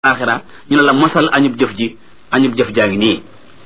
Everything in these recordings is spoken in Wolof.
axira ñu ne la mosal añub jëf ji añub jëf jaa ngi nii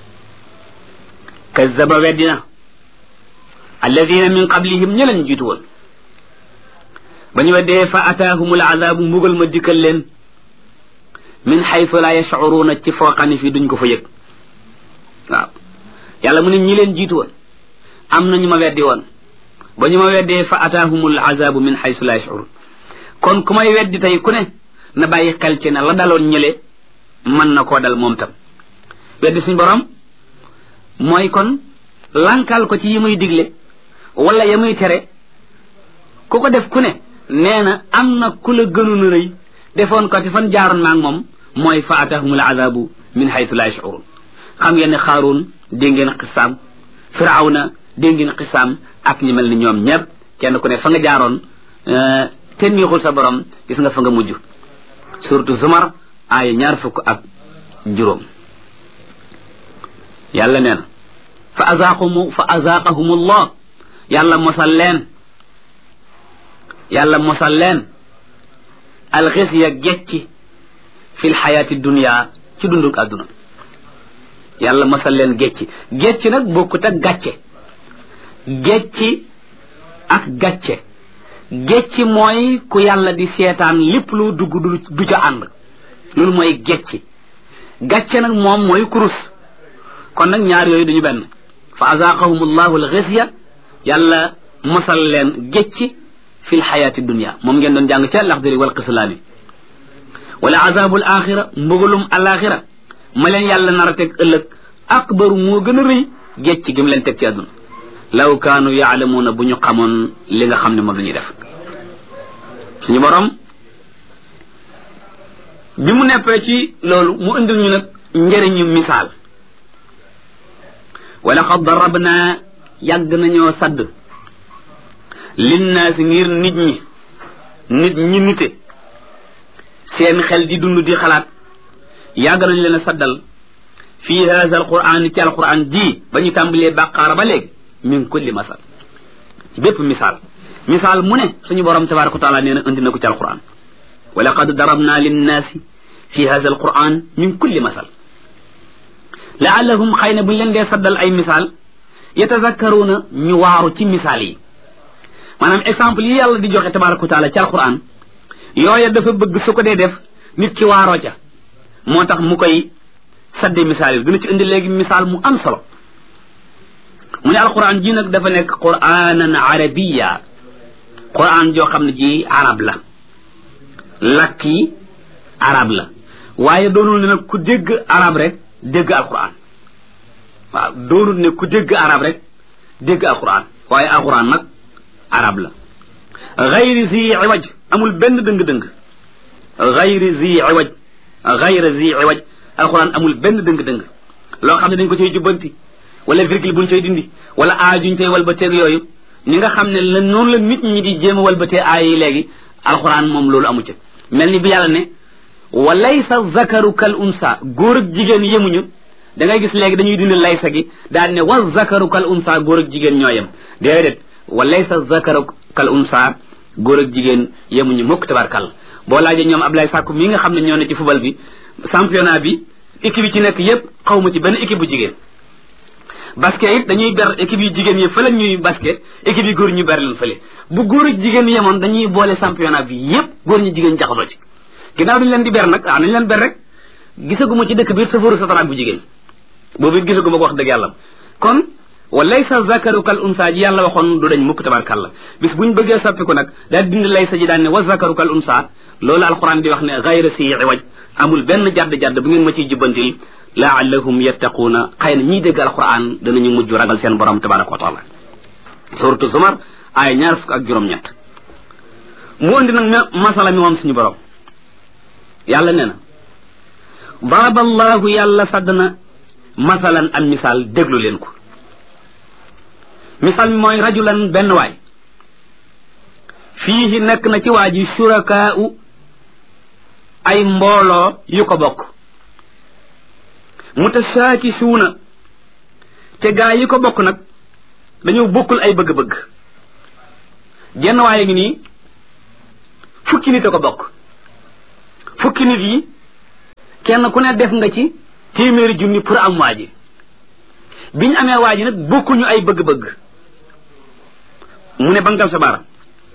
kazzaba weddina alladina min qablihim ña leen jiitu woon ba ñu weddee fa ataahumul azaabu mbugal ma dikkal leen min xaytu la yashcuruuna ci foo xam ne fii duñ ko fa yëg waaw yàlla mu ne ñi leen jiitu woon am na ñu ma weddi woon ba ñu ma weddee fa ataahumul azaabu min xaytu la yashcuruun kon ku may weddi tey ku ne na bàyyi xel ci ne la daloon ñële mën na koo dal moom tam weddi suñ borom mooy kon lankal ko ci yi muy digle wala ya muy tere ku ko def ku ne nee na am na ku la gënu na rëy defoon ko ci fan jaaroon maa ngi moom mooy fa atahumul azabu min haythu la yash'urun xam ngeen ne xaaruun dégg ngeen xisaam firawna dégg ngeen xisaam ak ñi mel ni ñoom ñëpp kenn ku ne fa nga jaaroon te neexul sa borom gis nga fa nga mujj surtout Zumar aaya 25 yàlla nee na fa azaaqahumullah yàlla mosal leen alxisya gecci fi lxayaati dunia ci dunduk àdduna yàlla mosal leen gecci nag bokkut ak gàcce gecci mooy ku yàlla di seetaan lépp lu dugg du ca ànd loolu mooy gàcce nag moom mooy kurus kon nag ñaar yooyu duñu benn fa azaaqahum allahu alxisya yàlla mosal leen gecci fi lxayaati dunia moom ngeen doon jàng ca laxdari wal qislaani wala azabul axira mbugalum alaxira ma leen yàlla nar a teg ëllëg akbaru moo gën a rëy gecci gi mu leen teg ci àdduna law kaanu yaalamuuna bu ñu xamoon li nga xam ne moom la ñuy def suñu borom bi mu neppee ci loolu mu indil ñu nag njëriñu misaal wala qad darabna yàgg nañoo sadd linnaasi ngir nit ñi nite seen xel di dund di xalaat yàgg nañ leen a saddal fii haza alquran ci alquran ji ba ñu tàmbalee bàqaara ba léegi min kulli masal ci bépp misaal mu ne suñu borom tabaraka wa taala nee na indi na ko ci alquran wa laqad darabna linnaasi fi haza alquran min kulli masal laallahum xëy na buñ leen dee saddal ay misaal yatazakkaruuna ñu waaru ci misaal yi maanaam exemple yi yàlla di joxe tabaraka wa taala ci alquran yooya dafa bëgg su ko dee def nit ki waaroo ca moo tax mu koy sadde misaal yi dina ci indi léegi misaal mu am solo mu ne alquran ji nag dafa nekk quranan arabiya quran joo xam ne ji arab la lakk yi arab la waaye doonul ne nag ku dégg arab rek dégg alquran waaw doonul ne ku dégg arab rek dégg alquran waaye alquran nag arab la gayri zi iwaj amul benn dëng-dëng gayri zi iwaj alquran amul benn dëng-dëng loo xam ne dañ ko cay jubbanti wala virgule buñ cay dindi wala aajuñ cay walbateeg yooyu ni nga xam ne la noonu la nit ñi di jéem a walbatee aay yi léegi alquran moom loolu amu ca mel ni bi yàlla ne wa laysa zakaru kal unsa góor ak jigéen yemuñu da ngay gis léegi dañuy dindi laysa gi daal ne wa zakaru kal unsa góor ak jigéen ñoo yem déedéet wa laysa zakaru kal unsa góor ak jigéen yemuñu mukk tabarkal boo laajee ñoom Ablaye Sakku mi nga xam ne ñoo ne ci football bi championnat bi équipe yi ci nekk yépp xawma ci benn équipe bu jigéen basket it dañuy ber équipe yu jigéen yi fële ñuy basket équipe yi góor ñu ber leen fële bu góor ak jigéen yemoon dañuy boole championnat bi yépp góor ñi jigéen jaxasoo ci ginnaaw dañu leen di ber nag nañ leen ber rek gisaguma ci dëkk biir safaru sataraak bu jigéen boobu it gisaguma ko wax dëgg yàlla kon wa laysa zakaru kal unsa ji yàlla waxoon du dañ mukk tabarkàlla bis buñ bëggee soppiku nag daal dindi laysa ji daan ne wa zakaru kal unsa loolu alquran di wax ne gayra si iwaj amul benn jadd bu ngeen ma ciy jubbantil laallahum yattaquuna xëy na ñiy dégg alquran danañu mujj ragal seen borom tabaraka wa taala suratu Zumar ay 27 mu indi nag masala mi moom suñu borom yàlla nee na daraba allahu yàlla sadd na masalan am misaal déglu leen ko misaal mi mooy rajulan benn waay fiihi nekk na ci waa ji shurakaa'u ay mbooloo yu ko bokk mutashaakisuuna te gaa yi ko bokk nag dañoo bokkul ay bëgg-bëgg genn waaye ngi nii fukki nit a ko bokk fukki nit yi kenn ku ne def nga ci téeméeri junni pour am waa ji biñ amee waa ji nag bokkuñu ay bëgg-bëgg mu ne bangal sa baara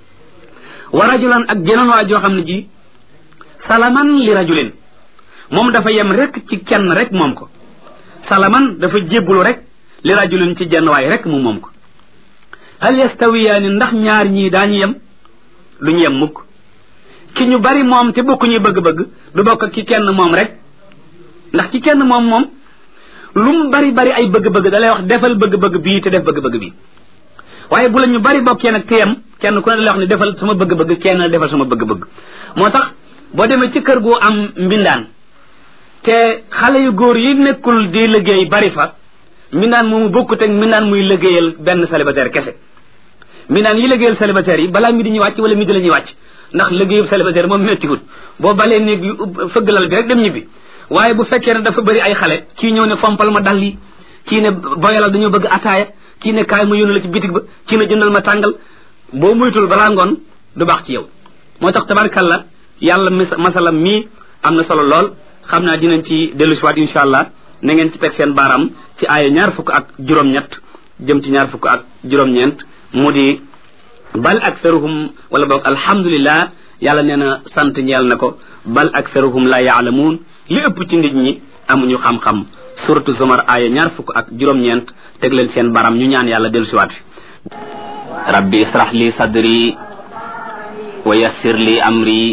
wa rajulan ak jeneen waa joo xam ne ji salaman li rajulin moom dafa yem rek ci kenn rek moom ko salaman dafa jébbulu rek li rajulin ci jenn waay rek mu moom ko hal yastawiyaani ndax ñaar ñii daañu yem duñu yem mukk ki ñu bari moom te bokkuñuy bëgg-bëgg du bokk ki kenn moom rek ndax ci kenn moom lu mu bari ay bëgg-bëgg da lay wax defal bëgg-bëgg bii te def bëgg-bëgg bii waaye bu la ñu bari bokkee nag te yem kenn ku ne da lay wax ne defal sama bëgg-bëgg kenn defal sama bëgg-bëgg moo tax boo demee ci kër gu am mbindaan te xale yu góor yi nekkul di liggéey bari fa mbindaan moomu bokkut ak mbindaan muy liggéeyal benn célibataire kese mbindaan yi liggéeyal célibataire yi balaa mi di ñuy wàcc wala mi di la ñuy wàcc ndax liggéeyu célibataire moom méttiwut boo balee néeg bi fëggalal bi rek dem ñibbi waaye bu fekkee ne dafa bëri ay xale kii ñëw ne fompal ma dal yi kii ne boyalal dañoo bëgg ataaya kii ne kaay ma yónni la ci bitig ba kii ne jëndal ma tàngal boo muytul balaa ngoon du baax ci yow moo tax tabarkalla yàlla masalam mii am na solo lool xam naa dinañ ci dellu si waat insha allah na ngeen ci teg seen baaraam ci aaya 23 jëm ci 24 mu di bal aktharuhum wala boog alhamdulillah yàlla nee na sant ñeel na ko bal aktharuhum la yaalamuun li ëpp ci nit ñi amuñu xam-xam suratu zumar aaya 24 teg leen seen baaraam ñu ñaan yàlla dellu si waat fi rabbi israh li sadri wa yassir li amri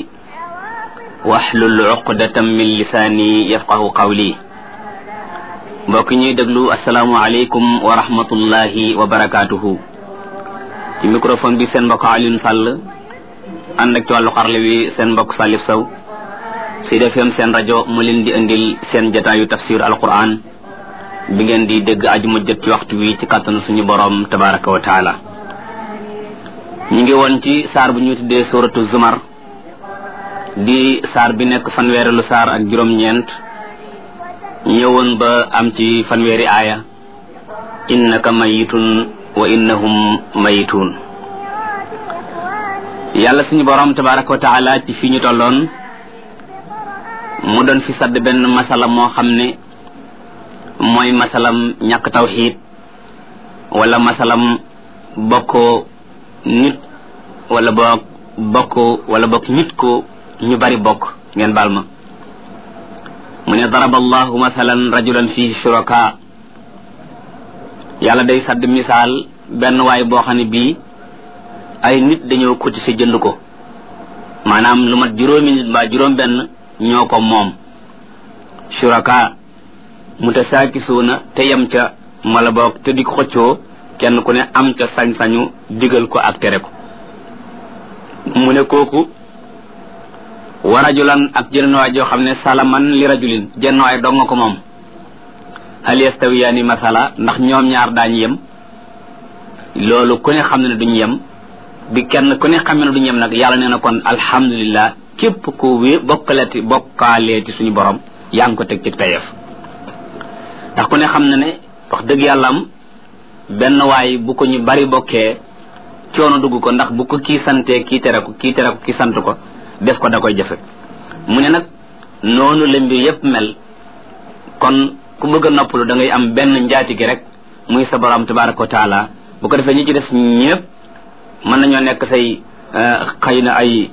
wahlul uqdatam min lisaani yafqahu qawli mbokk ñuy déglu asalaamu aleykum wa rahmatullahi wa barakaatuhu ci microphone bi seen mbokk Alioune Sall ànd ak ci wàllu xarle wi seen mbokk Salif Sow Sud FM seen rajo mu leen di indil seen jataayu tafsir alquran bi ngeen di dégg ajuma jot ci waxtu wi ci kàttanu suñu borom tabaraka wa taala ñu ngi woon ci saar bu ñu tuddee suratu zumar di saar bi nekk fanweeri saar ak juróom-ñeent ñëwoon ba am ci fanweeri aaya innaka mayitun wa innahum mayitun yàlla suñu borom tabaraka wa taala ci fi ñu tolloon mu doon fi sadd benn masala moo xam ne mooy masalam ñàkk tawxiid wala masalam bokk nit wala bokk nit ko ñu bari bokk ngeen baal ma mu ne daraba allahu masalan rajulan fihi shuraka yàlla day sadd misaal benn waay boo xam ne bii ay nit dañoo kuti si jënd ko maanaam lu mat juróomi nit mbaa juróom benn ñoo ko moom shuraka mutasaakisuuna te yem ca mala boog te di ko xëccoo kenn ku ne am ca sañ-sañu digal ko ak tere ko mu ne kooku wa rajulan ak jenn waay joo xam ne salaman li rajulin jenn waay dong nga ko moom hal yastawiyaani masala ndax ñoom ñaar daañu yem loolu ku ne xam ne duñu yem bi kenn ku ne xam ne duñu yem nag yàlla nee na kon alhamdulillah képp ku bokkaaleeti suñu borom yaa ngi ko teg ci tayef ndax ku ne xam na ne wax dëgg yàlla am benn waay bu ko ñu bari bokkee coono dugg ko ndax bu ko kii santee kii tere ko kii sant ko def ko da koy jafe mu ne nag noonu la mbir yépp mel kon ku bëgg a noppalu da ngay am benn njaatige rek muy sa borom tabaraka wa taala bu ko defee ñi ci des ñëpp mën nañoo nekk say xëy na ay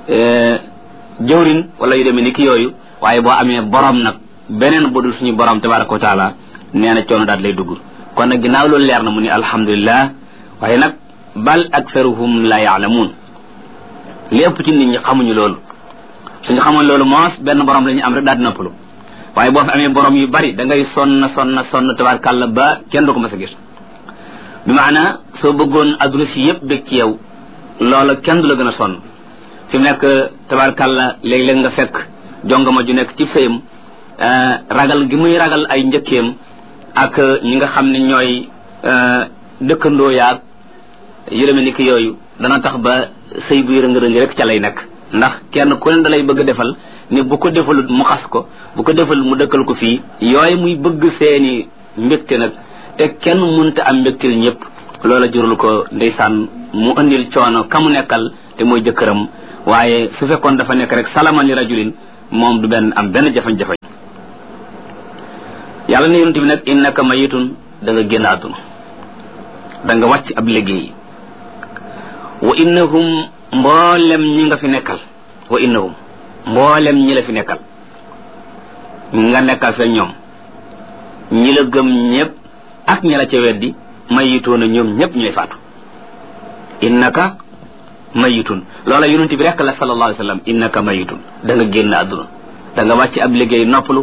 jëwrin wala yu demee ni ki yooyu waaye boo amee borom nag beneen bu dul suñu borom tabaraka wa taala nee na coono daal lay dugg kon nag ginnaaw loolu leer na mu ni alhamdulillah waaye nag bal aktharuhum la yaalamuun li ëpp ci nit ñi xamuñu loolu suñu xamoon loolu moos benn borom la ñu am rek daal di noppalu waaye boo fi amee borom yu bari da ngay sonn tabarkàlla ba kenn du ko mas a gis bi maana soo bëggoon adduna si yëpp bég ci yow loola kenn du la gën a sonn fi mu nekk tabarkàlla léeg-léeg nga fekk jongama ju nekk ci sëyam ragal gi muy ragal ay njëkkeem ak ñi nga xam ne ñooy dëkkandoo yaag yërëme ni ki yooyu dana tax ba sëy buy rëng-rëng rek ca lay nekk ndax kenn ku ne da lay bëgg defal ni bu ko defalut mu xas ko bu ko defal mu dëkkal ko fii yooyu muy bëgg seeni mbégte nag te kenn mënta am mbégteel ñëpp loola jurul ko ndeysaan mu andil coono ka mu nekkal te mooy jëkkëram waaye su fekkoon dafa nekk rek salaman li rajulin moom du am benn jafe-jafe yàlla ne yonent bi nag innaka mayitun da nga génn àdduna da nga wàcc ab liggéey wa innahum mboolem ñi nga fi nekkal wa innahum mboolem ñi la fi nekkal nga nekkal fe ñoom ñi la gëm ñëpp ak ñi la ca weddi mayituuna ñoom ñëpp ñooy faatu innaka mayitun loola yonent bi rekk la sallallahu alayhi wa sallam innaka mayitun da nga génn àdduna da nga wàcc ab liggéey noppalu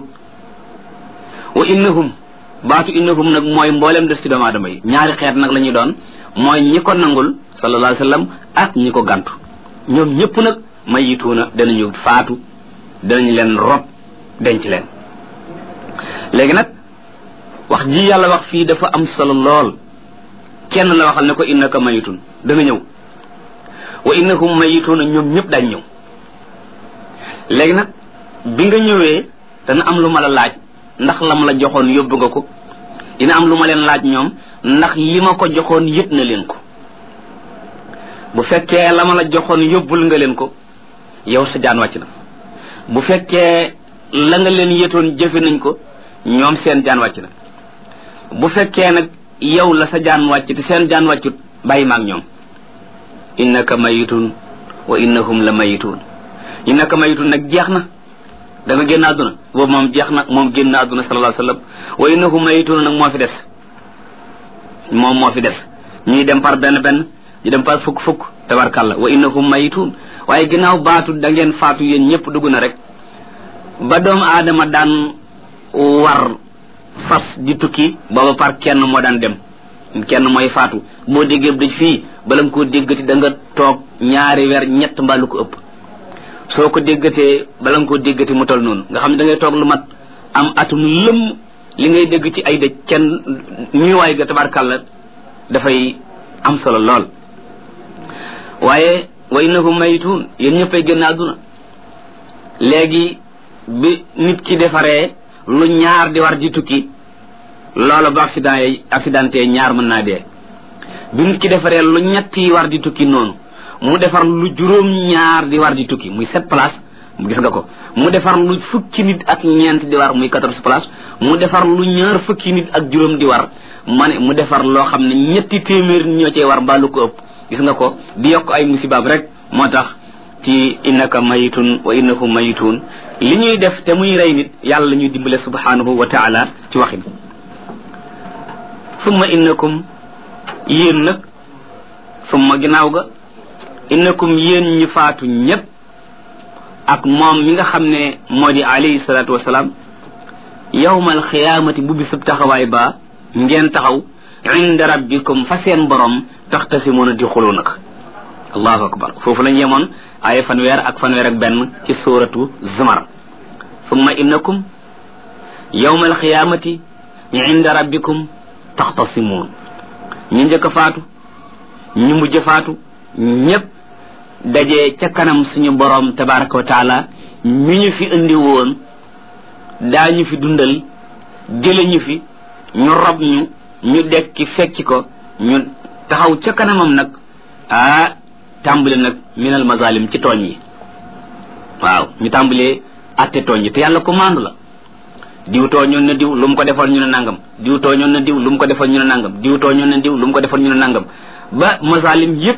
wa innahum baatu innahum nag mooy mboolem des ci doomu aadama yi ñaari xeet nag la ñuy doon mooy ñi ko nangul sallallahu alayhi wa sallam ak ñi ko gàntu ñoom ñëpp nag mayituuna danañu faatu danañ leen rob denc leen léegi nag wax ji yàlla wax fii dafa am solo lool kenn la waxal ne ko innaka mayitun da nga ñëw wa innahum mayituuna ñoom ñëpp dañ ñëw léegi nag bi nga ñëwee dana am lu ma la laaj ndax la ma la joxoon yóbbu nga ko dina am lu ma leen laaj ñoom ndax li ma ko joxoon yëpp na leen ko bu fekkee la ma la joxoon yóbbul nga leen ko yow sa jaan wàcc na bu fekkee la nga leen yëtoon jëfe nañ ko ñoom seen jaan wàcc na bu fekkee nag yow la sa jaan wàcc te seen jaan wàccut bàyyi maag ñoom innaka mayitun wa innahum la mayitun innaka mayitun nag jeex na da nga génn àdduna boobu moom jeex na moom génn àdduna sallallahu alayhi wa sallam wa innahum mayitun nag moo fi des moom moo fi des ñuy dem par benn benn ñu dem par fukk tabarkàlla wa innahum mayitun waaye ginnaaw baatu da ngeen faatu yéen ñëpp dugg na rek ba doomu aadama daan war fas di tukki booba par kenn moo daan dem kenn mooy faatu boo déggee dëj fii bala nga koo déggati da nga toog ñaari weer ñett mbaa lu ko ëpp soo ko déggatee bala nga koo déggati mu tol noonu nga xam ne da ngay toog lu mat am atum lëmm li ngay dégg ci ay dëj kenn ñuwaay ga tabarkàlla dafay am solo lool waaye wa innahum mayitun yéen ñëppay génn àdduna léegi bi nit ki defaree lu ñaar di war di tukki loola bu accidenté ñaar mën naa dee bi nit ki defaree lu ñetti war di tukki noonu mu defar lu juróom ñaar di war di tukki muy 7 places gis nga ko mu defar lu fukki nit ak ñeent di war muy 14 places mu defar lu ñaar fukki nit ak juróom di war ma ne mu defar loo xam ne ñetti téeméer ñoo cee war mbaa lu ko ëpp gis nga ko di yokk ay musibaab rek moo tax ci innaka mayitun wa innahum mayitun li ñuy def te muy rey nit yàlla la ñuy dimbale subhanahu wa taala ci waxin summa innakum yéen nag summa ginnaaw ga innakum yéen ñi faatu ñépp ak moom mi nga xam ne moo di alayhi salaatu wasalaam yawmal xiyaamati bu bisub taxawaay ba ngeen taxaw inda rabbikum fa seen borom taxtasimuuna di xuloo nag allahu akbar foofu lañ yemoon ay fanweer ak benn ci suratu zumar summa innakum yawmal xiyaamati inda rabbikum taxtasimuun ñu njëkk a faatu ñu mujj faatu ñépp daje ca kanam suñu borom tabaraka wa taala mi ñu fi indi woon daañu fi dundal jële ñu fi ñu rob ñu dekki fekki ko ñu taxaw ca kanamam nag tàmbale nag minal mazalim ci tooñ yi waaw ñu tàmbalee atte tooñ yi te yàlla ko maandu la diw tooñoon na diw lu mu ko defoon ñu ne nangam diw tooñoon na diw lu mu ko defoon ñu ne nangam diw tooñoon na diw lu mu ko defoon ñu ne nangam ba mazalim yépp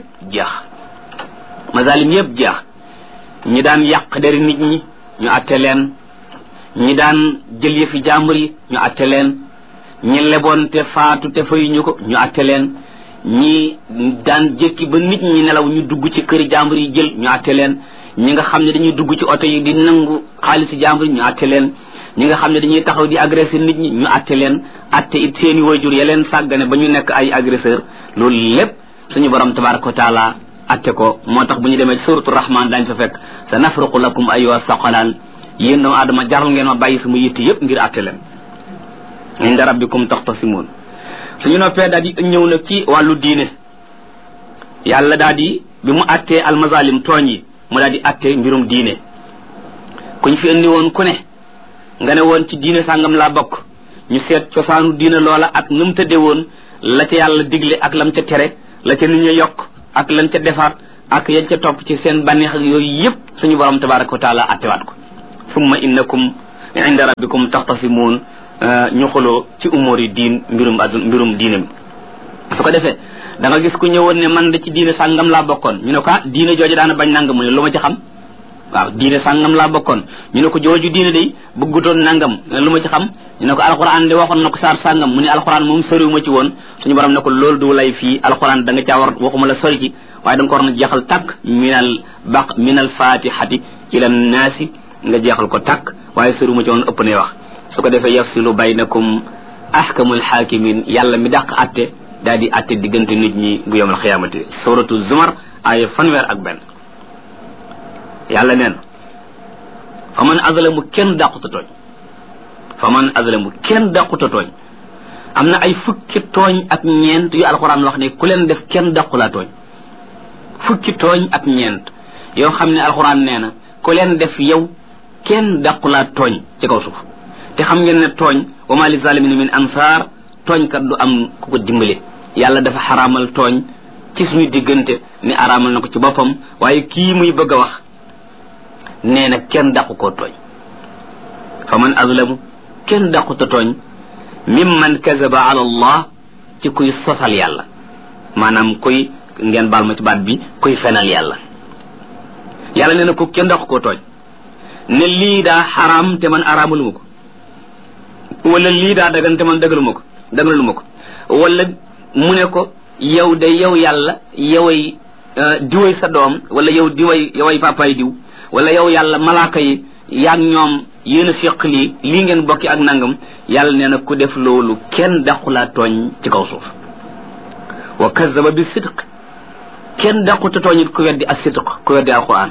jeex ñi daan yàq deri nit ñi ñu atte leen ñi daan jël yëfi jàmbur yi ñu atte leen ñi leboon te faatu te fayuñu ko ñu atte leen ñi daan jékki ba nit ñi nelaw ñu dugg ci këri jàmbur yi jël ñu atte leen ñi nga xam ne dañuy dugg ci oto yi di nangu xaalisi jàmbur yi ñu atte leen ñi nga xam ne dañuy taxaw di agressé nit ñi ñu atte leen atte it seeni wayjur ya leen sàggane ba ñu nekk ay agresseur loolu lépp suñu borom tabaraka wa taala atte ko moo tax bu ñu demee suratu rahman daañu fa fekk sa nafruqu lakum ayyuha saqalaan yéen doomu aadama jaral ngeen ma bàyyi sama yitte yépp ngir atte leen inda rabbikum taxtasimuun suñu noppee daal di ñëw nag ci wàllu diine yàlla daal di bi mu attee almazalim tooñ yi mu daal di atte mbirum diine kuñ fi indi woon ku ne nga ne woon ci diine sàngam laa bokk ñu seet cosaanu diine loola ak nu mu tëdde woon la ca yàlla digle ak lam ca tere la ca nit ña yokk ak lan ca defaat ak yañ ca topp ci seen bànneex ak yooyu yépp suñu borom tabaraka wa taala attewaat ko summa innakum inda rabbikum taxtasimuun ñu xuloo ci umuri diin mbirum diine bi su ko defee da nga gis ku ñëwoon ne man da ci diine sàngam laa bokkoon ñu ne ko diine jooju daana bañ nangam mu ne lu ma ci xam waaw diine sàngam laa bokkoon ñu ne ko jooju diine day bëggutoon nangam lu ma ci xam ñu ne ko alquran de waxoon na ko saar sàngam mu ne alquran moom soriwu ma ci woon suñu borom ne ko loolu du lay fii alquran da nga caa war waxuma la sori ci waaye da nga ko war na jeexal tàkk minal fatihati ila naasi nga jeexal ko tàkk waaye soriwu ma ci woon ëpp ne wax su ko defee yafsilu baynakum ahkamul hakimin yàlla mi dàq atte daal di atte diggante nit ñi bu yawmal xiyaamati suratu zumar aaya 1 yàlla neen fa man azlamu kenn dàquta tooñ fa man azlamu kenn dàquta tooñ am na ay fukki tooñ ak ñeent yu alxuraan wax ne ku leen def kenn dàqulaa tooñ fukki tooñ ak ñeent yoo xam ne alxuraan nee na ku leen def yow kenn dàqulaa tooñ ci kaw suuf te xam ngeen ne tooñ wa ma li zalimina min ansaar tooñkat du am ku ko dimbale yàlla dafa xaraamal tooñ ci suñu diggante ni araamal na ko ci boppam waaye kii muy bëgg a wax nee na kenn dàqu koo tooñ fa man azlamu kenn dàquta tooñ mimman kazaba ala allah ci kuy sosal yàlla maanaam kuy ngeen baal ma ci baat bi kuy fenal yàlla yàlla nee na ko kenn dàqu koo tooñ ne lii daa xaraam te man araamaluma ko wala lii daa dagan te man dagaluma ko wala mu ne ko yow de yow yàlla yoway diway sa doom wala yow yoway papaay diw wala yow yàlla malaaka yi yaag ñoom yéen a séq lii ngeen bokki ak nangam yàlla nee na ku def loolu kenn dàqulaa tooñ ci kaw suuf wa kazaba bi sidq kenn dàquta tooñit ku weddi ak sidq ku weddi alquran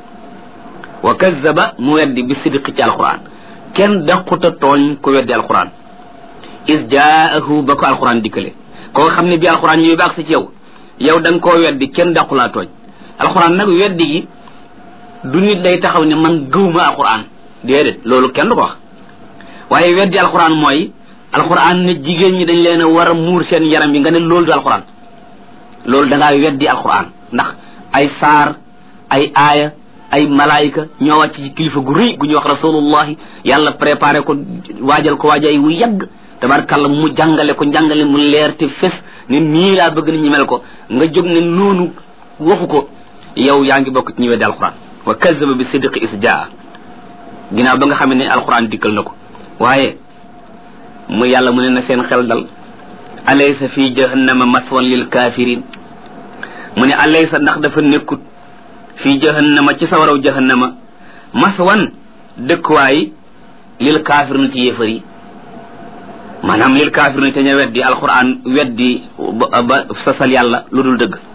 wa kazaba mu weddi bi sidq ci alquran kenn dàquta tooñ ku weddi alquran is jaahu ba ko alquran dikkale koo xam ne bi alquran ñuy baax si ci yow da nga koo weddi kenn dàqulaa tooñ alquran nag weddi gi du nit day taxaw ne man gëwma alquran déedéet loolu kenn du ko wax waaye weddi alquran mooy alquran ne jigéen ñi dañ leen a war a muur seen yaram yi nga ne loolu du alquran loolu da ngaa weddi alquran ndax ay saar ay aaya ay malaayika ñoo wàcc ci kilifa gu rëy gu ñuy wax rasulullahi yàlla préparé ko waajal wu yàgg tabarkàlla mu jàngale ko njàngale mu leer te fes ne nii laa bëgg nit ñi mel ko nga jóg ne noonu waxu ko yow yaa ngi bokk ci ñi weddi alquran wa kazzaba bi sidqi is jaa ginnaaw ba nga xam ne alquran dikkal na ko waaye mu yàlla mu ne na seen xel dal alaysa fi jahannama maswan lil kafirin mu ne alaysa ndax dafa nekkut fi jahannama ci sawaraw jahannama maswan dëkkuwaay lil kafirin ci yéefar yi maanaam lil kafirin te ña weddi alquran weddi ba sasal yàlla lu dul dëgg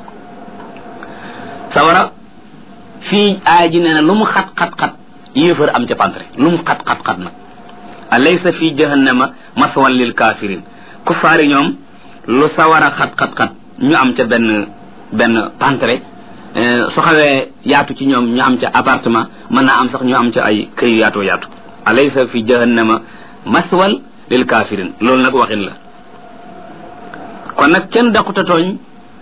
sawara fii aay ji nee na lu mu xat yéefar am ca pantre lu mu xat nag alaysa fi jahannama maswan lil kafirin kufaari ñoom lu sawara xat ñu am ca benn pantre su xawee yaatu ci ñoom ñu am ca appartement mën naa am sax ñu am ca ay kër yaatu alaysa fi jahannama maswal lil kafirin loolu nag waxin la kon nag kenn daquta tooñ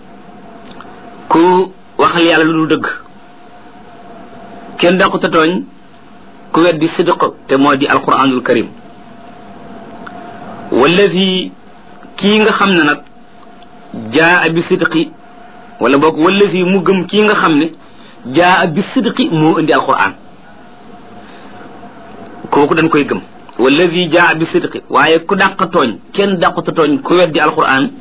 ku waxal yàlla lu dul dëgg kenn daquta tooñ ku weddi sidq te moo di alquranul karim wallazi kii nga xam ne nag jaa bi sidqi wala boog wallazi mu gëm kii nga xam ne jaa bi sidqi moo indi alquran kooku dañ koy gëm wallazi jaa bi sidqi waaye ku dàq tooñ kenn dàquta tooñ ku weddi alquran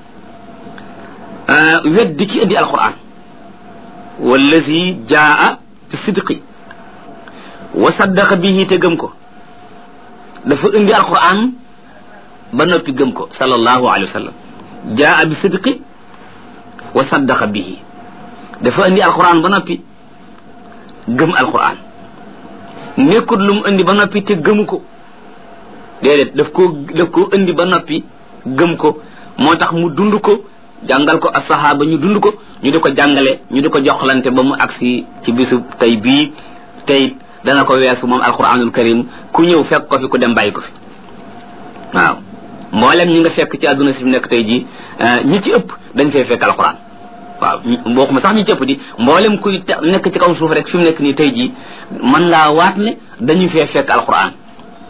weddi ci indi alquran wallazi jaa bi sidqi wa saddaqa bihi te gëm ko dafa indi alquran ba noppi gëm ko sallallahu alayhi wa sallam jaa bi sidqi wa saddaqa bihi dafa indi alquran ba noppi gëm alquran nekkul lu mu indi ba noppi te gëmu ko déedéet daf koo indi ba noppi gëm ko moo tax mu dund ko jàngal ko asahaba ñu dund ko ñu di ko jàngale ñu di ko joxlante ba mu agsi ci bisu tey bii tey dana ko weesu moom alquranul karim ku ñëw fekk ko fi ku dem bàyyi ko fi waaw mboolem ñi nga fekk ci àdduna si nekk tey jii ñi ci ëpp dañ fay fekk alquran waaw bokkuma sax ñi ci ëpp di mboolem kuy nekk ci kaw suuf rek fi mu nekk nii tey jii mën ngaa waat ne dañu fee fekk alquran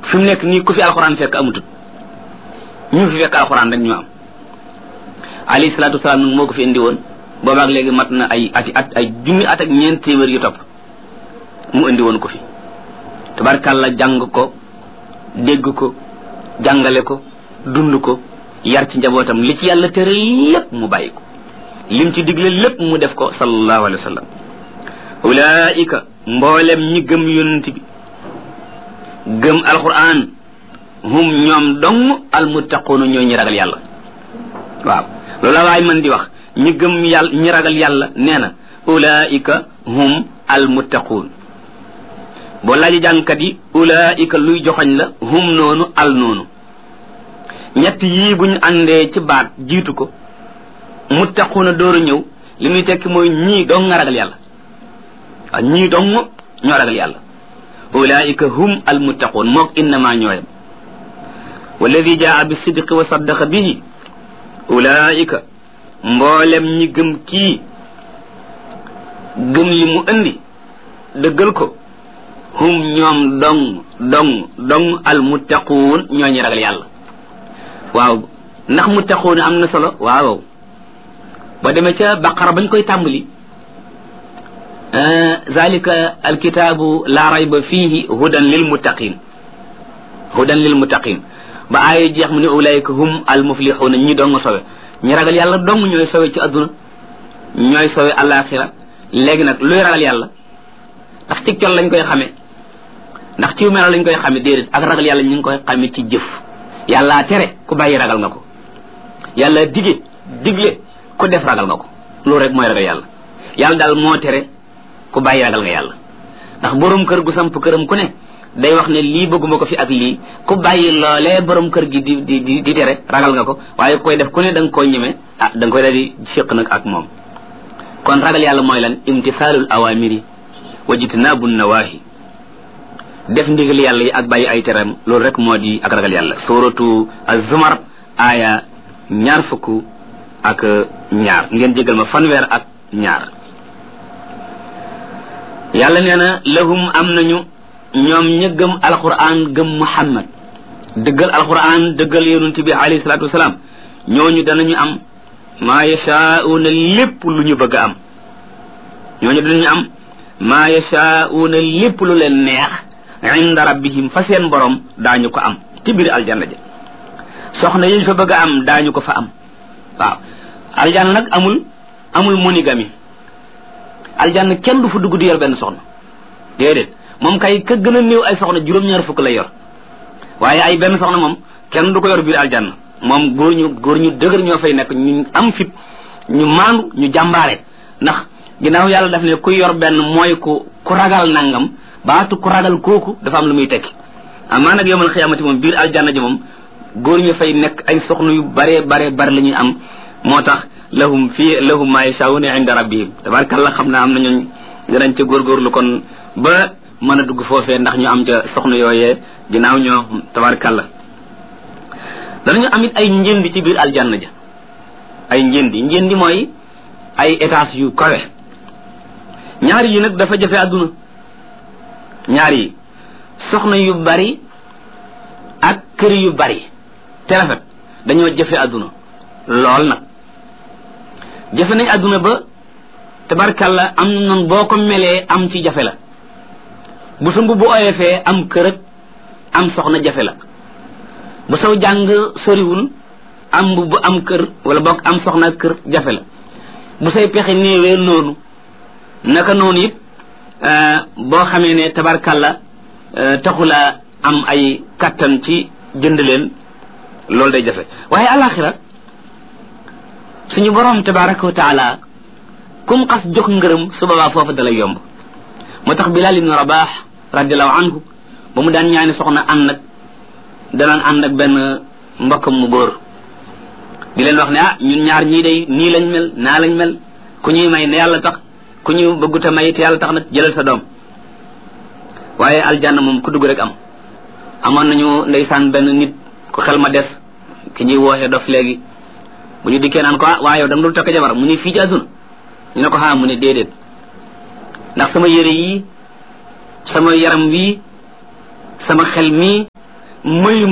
fi mu nekk nii ku fi alxuraan fekk amutut ñu fi fekk alxuraan rek ñu am alayhi salaatu wasalaam nag moo ko fi indi woon boobaak léegi mat na ay junni at ak ñeent téeméer yu topp mu indi woon ko fi tabarkàlla jàng ko dégg ko jàngale ko dund ko yar ci njabootam li ci yàlla tere lépp mu bàyyi ko lim ci digle lépp mu def ko sallallahu alayhi wa sallam ulaika mboolem ñi gëm yonent bi gëm alquran hum ñoom dong almuttaquuna ñooy ñi ragal yàlla waaw loolu la waay man di wax ñi gëm yàlla ñi ragal yàlla nee na ulaika hum almuttaquun boo laaji jàngkat yi ulaika luy joxoñ la hum noonu al noonu ñett yii buñ àndee ci baat jiitu ko muttaquuna door a ñëw li muy tekki mooy ñii dong nga ragal yàlla waaw ñii dong ñoo ragal yàlla ulaika hum almuttaquun mook innama ñooyam walladi jaa bi sidqi wa saddaqa bihi ulaika mboolem ñi gëm kii gëm li mu indi dëggal ko hum ñoom dong almuttaquun ñoo ñi ragal yàlla waaw ndax muttaquun am na solo waaw ba demee ca baqara bañ koy tàmbali zalika alkitaabu la rayba fihi hudan lil muttaqin ba aaya jeex mu ne ulaika hum almuflixuuna ñi dong sowe ñi ragal yàlla dong ñooy sowe ci adduna ñooy sowe alaxira léegi nag luy ragal yàlla ndax ci col lañ koy xamee ndax ci melo lañ koy xamee déedéet ak ragal yàlla ñu ngi koy xamee ci jëf yàlla tere ku bàyyi ragal nga ko yàlla digle ku def ragal nga ko loolu rek mooy ragal yàlla yàlla daal moo tere ku bàyyi ragal nga yàlla ndax borom kër gu samp këram ku ne day wax ne lii bëgguma ko fi ak lii ku bàyyi loolee borom kër gi di tere ragal nga ko waaye koy def ku ne da nga koy ñeme da nga koy daal di séq nag ak moom kon ragal yàlla mooy lan imtisaalul awamiri wa jitnaabu nawaahi def ndigal yàlla yi ak bàyyi ay teram loolu rek moo di ak ragal yàlla suratu az-zumar aaya 22 ngeen jégal ma fanweer ak ñaar yàlla nee na lahum am nañu ñoom ña gëm alquran gëm muhammad dëggal alquran dëggal yonent bi alayhi salaatu wasalaam ñooñu danañu am maa yashaa'uuna lépp lu ñu bëgg a am ñooñu danañu am maa yashaa'uuna lépp lu leen neex inda rabbihim fa seen borom daañu ko am ci biir aljanna ja soxna yi ñu fa bëgg a am daañu ko fa am waaw aljanna nag amul monogamie aljanna kenn du fa dugg di yor benn soxna déedéet moom kay ka gën a néew ay soxna juróom-ñaar fukk lay yor waaye ay benn soxna moom kenn du ko yor biir aljanna moom góor ñu dëgër ñoo fay nekk ñu am fit ñu maandu ñu jàmbaare ndax ginnaaw yàlla daf ne ku yor benn mooy ku ragal nangam baatu ku ragal kooku dafa am lu muy tekki amaa nag yawmal xiyaamati moom biir aljanna ji moom góor ñu fay nekk ay soxna yu bare la ñuy am moo tax lahum ma yashaa'uuna inda rabbihim tabaarakallah xam naa am na ñooñ danañ ca góorgóorlu kon ba mën a dugg foofee ndax ñu am ca soxna yooyee ginnaaw ñoo tabaarakallah danañu amit ay njëndi ci biir aljanna ja ay njëndi mooy ay étages yu kawe ñaar yi nag dafa jafe àdduna ñaar yi soxna yu bari ak kër yu bari te rafet dañoo jafe àdduna lool nag jafe nañ àdduna ba tabarkalla am na noonu boo ko melee am ci jafe la bu sa mbubb oyofee am kër ak am soxna jafe la bu saw jàng soriwul am mbubb am kër wala bokk am soxna ak kër jafe la bu say pexe néewee noonu naka noonu it boo xamee ne tabarkalla taxula am ay kattan ci jënd leen loolu day jafe waaye alaxira suñu borom tabaraka wa taala kum xas jox ngërëm su boobaa foofu dalay yomb moo tax Bilaal ibnu Rabaax radiallahu anhu ba mu daan ñaani soxna danaan ànd ak benn mbokkam mu góor di leen wax ne ñun ñaar ñii day nii lañ mel naa lañ mel ku ñuy may ne yàlla tax ku ñu bëgguta may te yàlla tax nag jëlal sa doom waaye aljanna moom ku dugg rek am amoon nañu ndeysaan benn nit ku xel ma des ki ñuy wooxee dof léegi bu ñu dikkee naan ko waaye yow da nga dul takk jabar mu ni fii ci àdduna ñu ne ko mu ne déedéet ndax sama yére yi sama yaram wi sama xel mi mayuma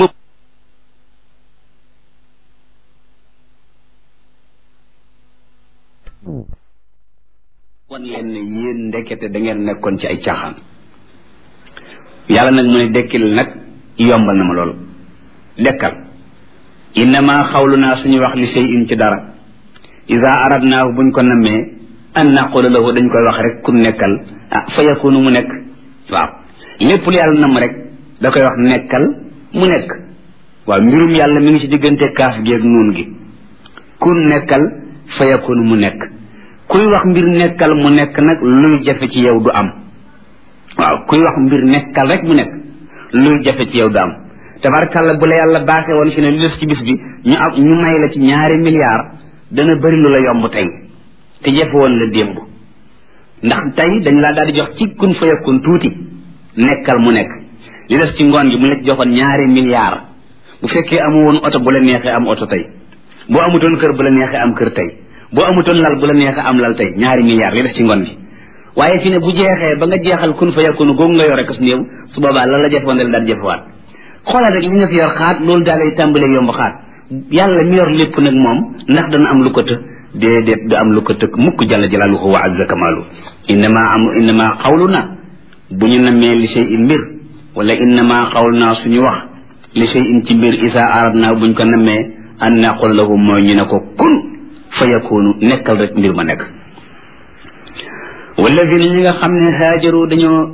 wan leen ne yéen ndekete da ngeen nekkoon ci ay caaxaan yàlla nag mu ne dekkil nag yombal na ma loolu dekkal innama xawlunaa suñu wax li shay'in ci dara ida aradnaahu buñ ko nammee an naqula lahu dañ koy wax rek ku nekkal fa yakunu mu nekk waaw lépp lu yàlla namm rek da koy wax nekkal mu nekk waaw mbirum yàlla mi ngi ci diggante kaaf gi ak nuun gi ku nekkal fa yakunu mu nekk kuy wax mbir nekkal mu nekk nag luy jafe ci yow du am waaw kuy wax mbir nekkal rek mu nekk luy jafe ci yow du am tabarkàlla bu la yàlla baaxee woon fi ne li def ci bis bi ñu may la ci 2 milliards dana bëri lu la yomb tey te jafe woon la démb ndax tey dañ laa daal di jox ci kun fa yakun tuuti nekkal mu nekk li def ci ngoon gi mu la ci joxoon 2 milliards bu fekkee amu woon oto bu la neexee am oto tey boo amutoon kër bu la neexee am kër tey boo amutoon lal bu la neexee am lal tey 2 milliards li def ci ngoon gi waaye fi ne bu jeexee ba nga jeexal kun fa yakunu googu nga yore kas néew su boobaa lan la jafewoon dal daal jafewaat xoolal rek li nga fi yor xaat loolu daal lay tàmbalee yomb xaat yàlla mi yor lépp nag moom ndax dana am lu ko të déedéet du am lu ko tëkk mukk jalla jalaaluhu wa azza kamaalu innama xawluna bu ñu namee li shay'in mbir wala innama xawluna suñu wax li shay'in ci mbir isa aradna buñ ko namee an naqul lahu mooy ñu ne ko kun fa yakunu nekkal rek mbir ma nekk walladina ñi nga xam ne haajaru dañoo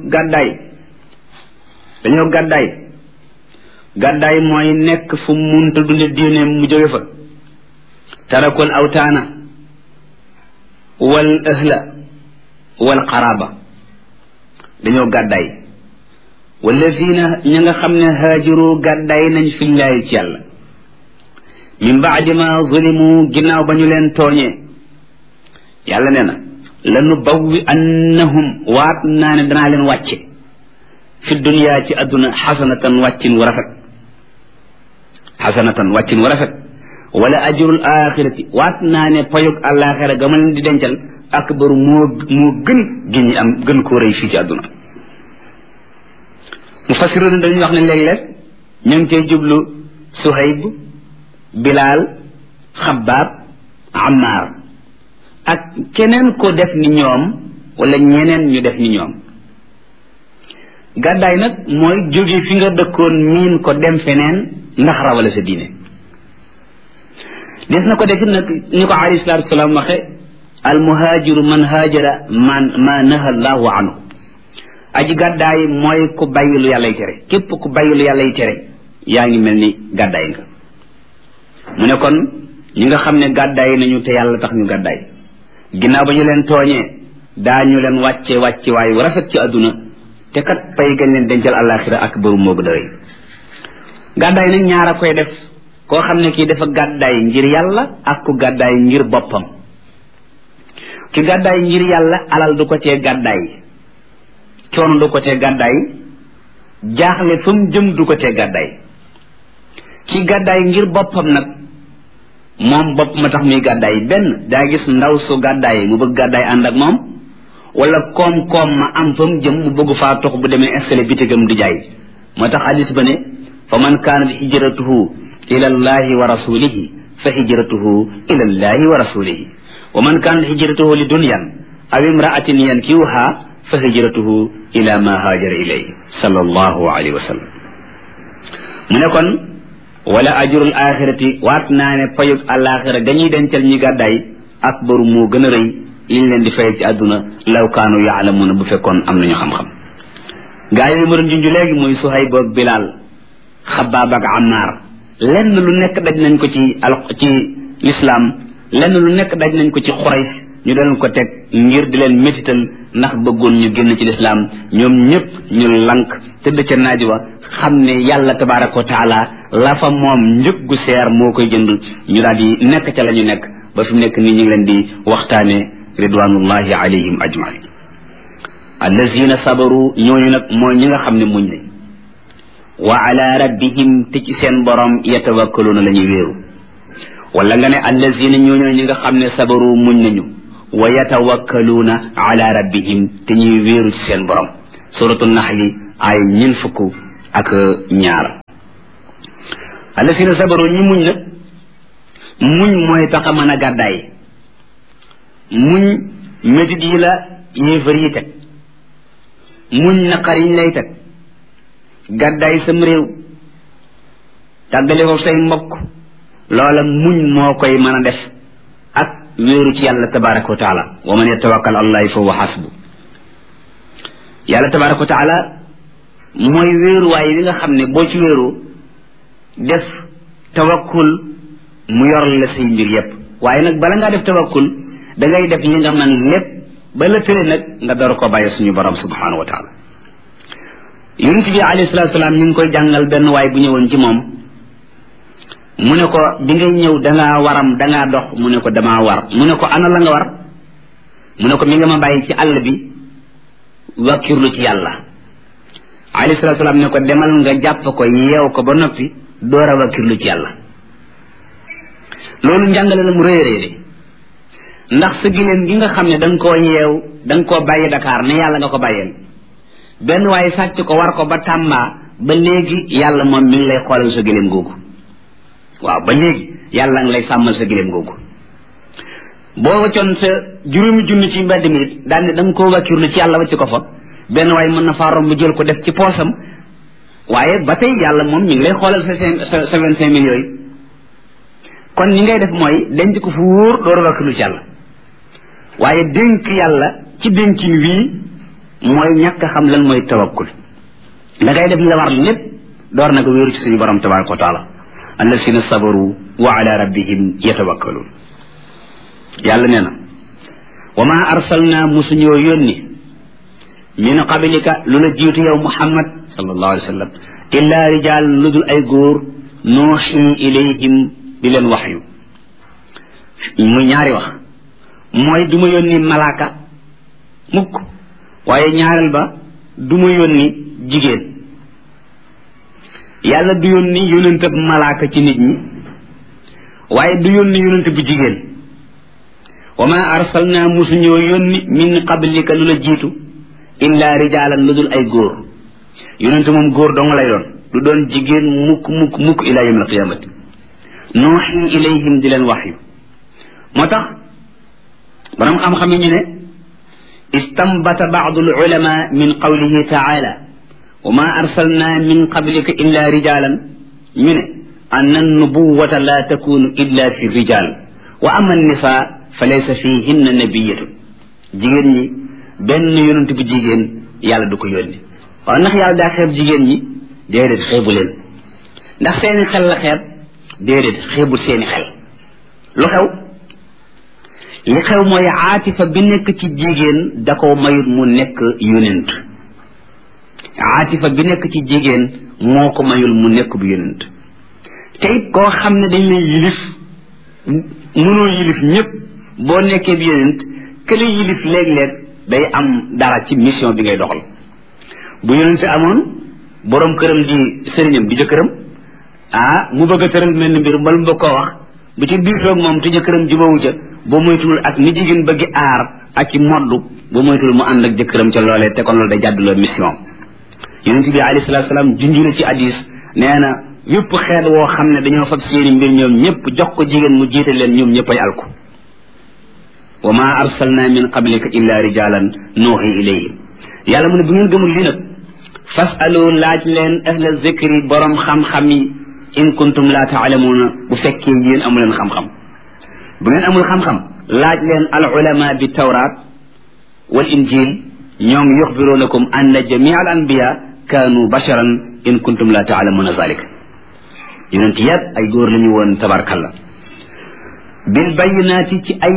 gàddaay mooy nekk fu munta dunde diine mu jóge fa tarakul awtaana wal ahla wal qaraba dañoo gàddaay walladina ñi nga xam ne haajaru gàddaay nañ fillaahi ci yàlla min baadi ma zulimu ginnaaw ba ñu leen tooñee yàlla nee na lanu bawwi annahum waat naa ne danaa leen wàcce fi dunya ci adduna xasanatan wàccin wu rafet wala ajrul axirati waat naa ne payug àllaaxira ga ma leen di dencal akbaru moo gën gi ñi am gën koo rëy fii ci adduna mufassiroon dañuy wax ne léeg-léeg ñu ngi cay jublu Suhayb Bilaal Xabbaab Ammaar ak keneen ko def ni ñoom wala ñeneen ñu def ni ñoom gàddaay nag mooy jóge fi nga dëkkoon miin ko dem feneen ndax rawale sa diine des na ko def nag ñu ko alayhi salaatu wasalaam waxe al muhaajiru man haajara ma naha allahu anhu aji gàddaay mooy ku bàyyi lu yàllay tere képp ku bàyyi lu yàllay tere yaa ngi mel ni gàddaay nga mu ne kon ñi nga xam ne gàddaay nañu te yàlla tax ñu gàddaay ginnaaw ba ñu leen tooñee daañu leen wàcce waayu rafet ci àdduna te kat pay gañ leen dencal àllaaxira ak bëru moo gën a rëy gàddaay nag ñaar a koy def koo xam ne kii dafa gàddaay ngir yàlla ak ku gàddaay ngir boppam ki gàddaay ngir yàlla alal du ko cee gàddaay coono du ko cee gàddaay jaaxle fa mu jëm du ko cee gàddaay ki gàddaay ngir boppam nag moom bopp ma tax muy gàddaay benn daa gis ndaw su gàddaay mu bëgg gàddaay ànd ak moom wala koom-koom ma am fa mu jëm mu bëgg faa tox bu demee installé bitigam di jaay moo tax hadis ba ne fa man kaanat hijratuhu ila allahi wa rasulihi fa hijratuhu ila allahi wa rasulihi wa man kaanat hijratuhu li dunyan aw imraatin yankiwuha fa hijratuhu ila ma haajara ilayhi sallallahu alayhi wa sallam mu ne kon wala ajrul axirati waat naa ne payug àllaaxira dañuy dencal ñi gàddaay akbaru moo gën a rëy liñ leen di fay ci àdduna law kaanu yaalamuuna bu fekkoon am nañu xam-xam gaa yi ma doon junj léegi muy Suhayb ak Bilaal Xabbaab ak Ammaar lenn lu nekk daj nañ ko ci lislaam lenn lu nekk daj nañ ko ci Quraysh ñu doon ko teg ngir di leen métital ndax bëggoon ñu génn ci lislaam ñoom ñëpp ñu lank tëdd ca naaj wa xam ne yàlla tabaaraka wa taala la fa moom njëg gu seer moo koy jënd ñu daal di nekk ca la ñu nekk ba fi mu nekk nii ñu ngi leen di waxtaane ridwanullahi alayhim ajmain allazina sabaru ñooñu nag mooy ñi nga xam ne muñ nañ wa ala rabbihim te ci seen borom yatawakkaluuna la ñuy wéeru wala nga ne allazina ñooñu ñi nga xam ne sabaru muñ nañu wa yatawakkaluuna ala rabbihim te ñuy wéeru ci seen borom suratu naxli ay 40 ak ñaar allasina sabaru ñi muñ nag muñ mooy tax a mën a gàddaay muñ métit yi la yéefar yi teg muñ naqar yiñ lay teg gàddaay sam réew tàggale ko say mbokk loola muñ moo koy mën a def ak wéeru ci yàlla tabaraka wa taala wa man yatawakkal allahi fa huwa hasbu yàlla tabaraka wa taala mooy wéeruwaay bi nga xam ne boo ci wéeru def tawakkul mu yor la say mbir yépp waaye nag bala ngaa def tawakkul da ngay def li nga man lépp ba la tële nag nga door ko bàyyi suñu borom subhanahu wa taala yonent bi alayhi salatu salaam ñu ngi koy jàngal benn waay bu ñëwoon ci moom mu ne ko bi ngay ñëw dangaa waram dangaa dox mu ne ko damaa war mu ne ko ana la nga war mu ne ko mi nga ma bàyyi ci àll bi wakkirlu ci yàlla alayhi salatu salaam ne ko demal nga jàpp ko yeew ko ba noppi door a wakkirlu ci yàlla loolu njàngale la mu rëy rëy ndax sa giléem gi nga xam ne da nga koo yeew da nga koo bàyyi Dakar ne yàlla nga ko bàyyeen benn waaye sàcc ko war ko ba Tamba ba léegi yàlla moom mi ngi lay xoolal sa giléem googu waaw ba léegi yàlla ngi lay sàmmal sa giléem googu boo waccoon sa juróomi junni ci mbedd mi daal ne da nga koo wakkirlu ci yàlla wacc ko fa benn waaye mën na faa romb jël ko def ci poosam waaye ba tey yàlla moom mi ngi lay xoolal sa 25 mille yooyu kon ni ngay def mooy denc ko fu wóor door a wakkirlu ci yàlla waaye dénk yàlla ci dénkin wii mooy ñàkk xam lan mooy tawakkul da ngay def li la war lépp door nag wéeru ci suñu borom tabaraka wa taala allasina sabaru wa ala rabbihim yatawakkalun yàlla nee na wa ma arsalna musuñoo yónni min qablika lu la jiitu yow muhammad sallallahu alayhi wa sallam illa rijal lu dul ay góor nuuxi ilayhim di leen waxyu muy ñaari wax mooy du ma yónni malaaka mukk waaye ñaareel ba du ma yónni jigéen yàlla du yónni yónent ab malaaka ci nit ñi waaye du yónni yónent bu jigéen wa ma arsalna musuñoo yónni min qablika lu la jiitu illa rijaalan lu dul ay góor yónent moom góor dong lay doon du doon jigéen mukk ila yawm alqiyamati nuuxi ilayhim di leen waxyu moo tax borom xam-xam yi ñu ne istambata baadu alulama min qawlihi taala wa ma arsalna min qablika illa rijalan ñu ne anna nubuwata la takunu illa fi rijal wa ama annisa fa laysa fihinna nabiyatun jigéen ñi benn yonent bu jigéen yàlla du ko yónni waaw ndax yàlla daa xeeb jigéen ñi déedéet xeebu leen ndax seeni xel la xeeb déedéet xeebul seeni xel lu xew li xew mooy aatifa bi nekk ci jigéen da ko mayut mu nekk yonent aatifa bi nekk ci jigéen moo ko mayul mu nekk bu yonent te it koo xam ne dañ lay yilif mënoo yilif ñëpp boo nekkee bi yonent kële yilif léeg-léeg day am dara ci mission bi ngay doxal bu yonent amoon borom këram di sëriñam di jëkkëram mu bëgg a tëral mel ni mbir mbal mu bëgg koo wax bu ci biir toog moom te jëkkëram jubawu ca boo moytul ak ni jigéen bëgg aar ak ci moddu boo moytul mu ànd ak jëkkëram ca loolee te kon loolu day jàdduloo mission yonent bi alayhi salaatu salaam junj na ci hadis nee na yépp xeet woo xam ne dañoo fab seeni mbir ñoom ñëpp jox ko jigéen mu jiite leen ñoom ñëpp ay alku wa ma arsalna min qablika illa rijalan nuuxi ilayhim yàlla mu ne bu ngeen gëmul lii nag fasalu laaj leen ahla zikri borom xam-xam yi in kuntum la taalamuuna bu fekkee yéen amu leen xam-xam bu ngeen amul xam-xam laaj leen al ulama bi tawraat wal injil ñoom yuxbirunakum anna jamia al anbiya kaanu basharan in kuntum la taalamuuna zalika yonent yëpp ay góor la ñu woon tabarkalla bil bayinaati ci ay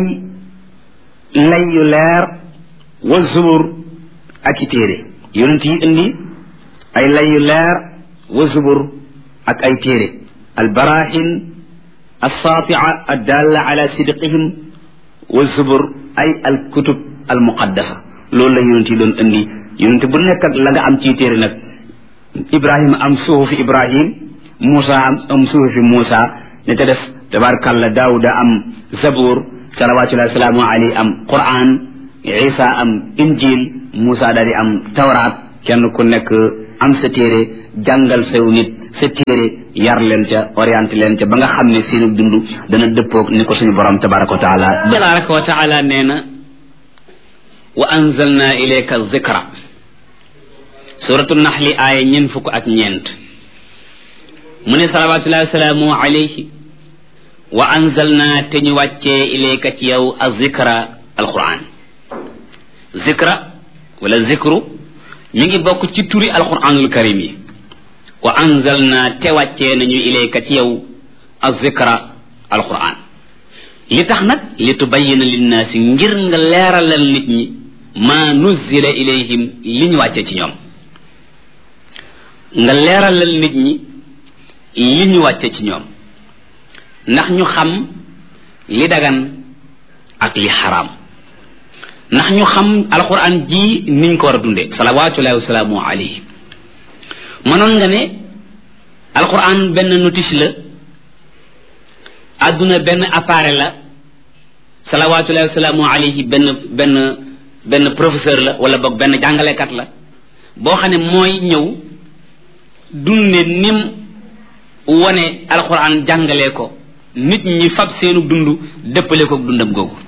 lay yu leer wa zubur ak i téere yonent yi indi ay lay yu leer wa zubur ak ay téere al barahin alsaatia addalla ala sidqihim wa zubur ay al kutub al muqaddasa loolu la yonent yi doon indi yonent bu nekk ak la nga am ci téere nag ibrahima am suhufi ibrahim Moussa am suhufi Moussa ne te def tabarkalla daawuda am zabur salawatullahi salaamu alayhi am quran isa am injil Moussa daal di am tawraat kenn ku nekk am sa téere jàngal saw nit sa téere yar leen ca orienté leen ca ba nga xam ne seenu dund dana dëppoog ni ko suñu borom tabaraka wa taala nee na wa anzalna ilayka dhikra suratu naxli aaya 4 mu ne salawatullahi wasalaamu alayhi wa anzalna te ñu wàccee ilayka ci yow az-zikra alquran zikra wala zikru mi ngi bokk ci turi alquranul karim yi wa anzalna te wàccee nañu ilayka ci yow az-zikra alquran li tax nag li tubayyina linnaasi ngir nga leeralal nit ñi ma nuzzila ilayhim li ñu wàccee ci ñoom nga leeralal nit ñi li ñu wàcce ci ñoom ndax ñu xam li dagan ak li xaraam ndax ñu xam alquran ji niñ ko war a dunde salawatullahi wasalaamu alayhi mënoon nga ne alquran benn notice la adduna benn appareil la salawatullahi wasalaamu alayhi benn professeur la wala boog benn jàngalekat la boo xam ne mooy ñëw dunde nim wone alquran jàngalee ko nit ñi fab seenu dund dëppale ko dundam googu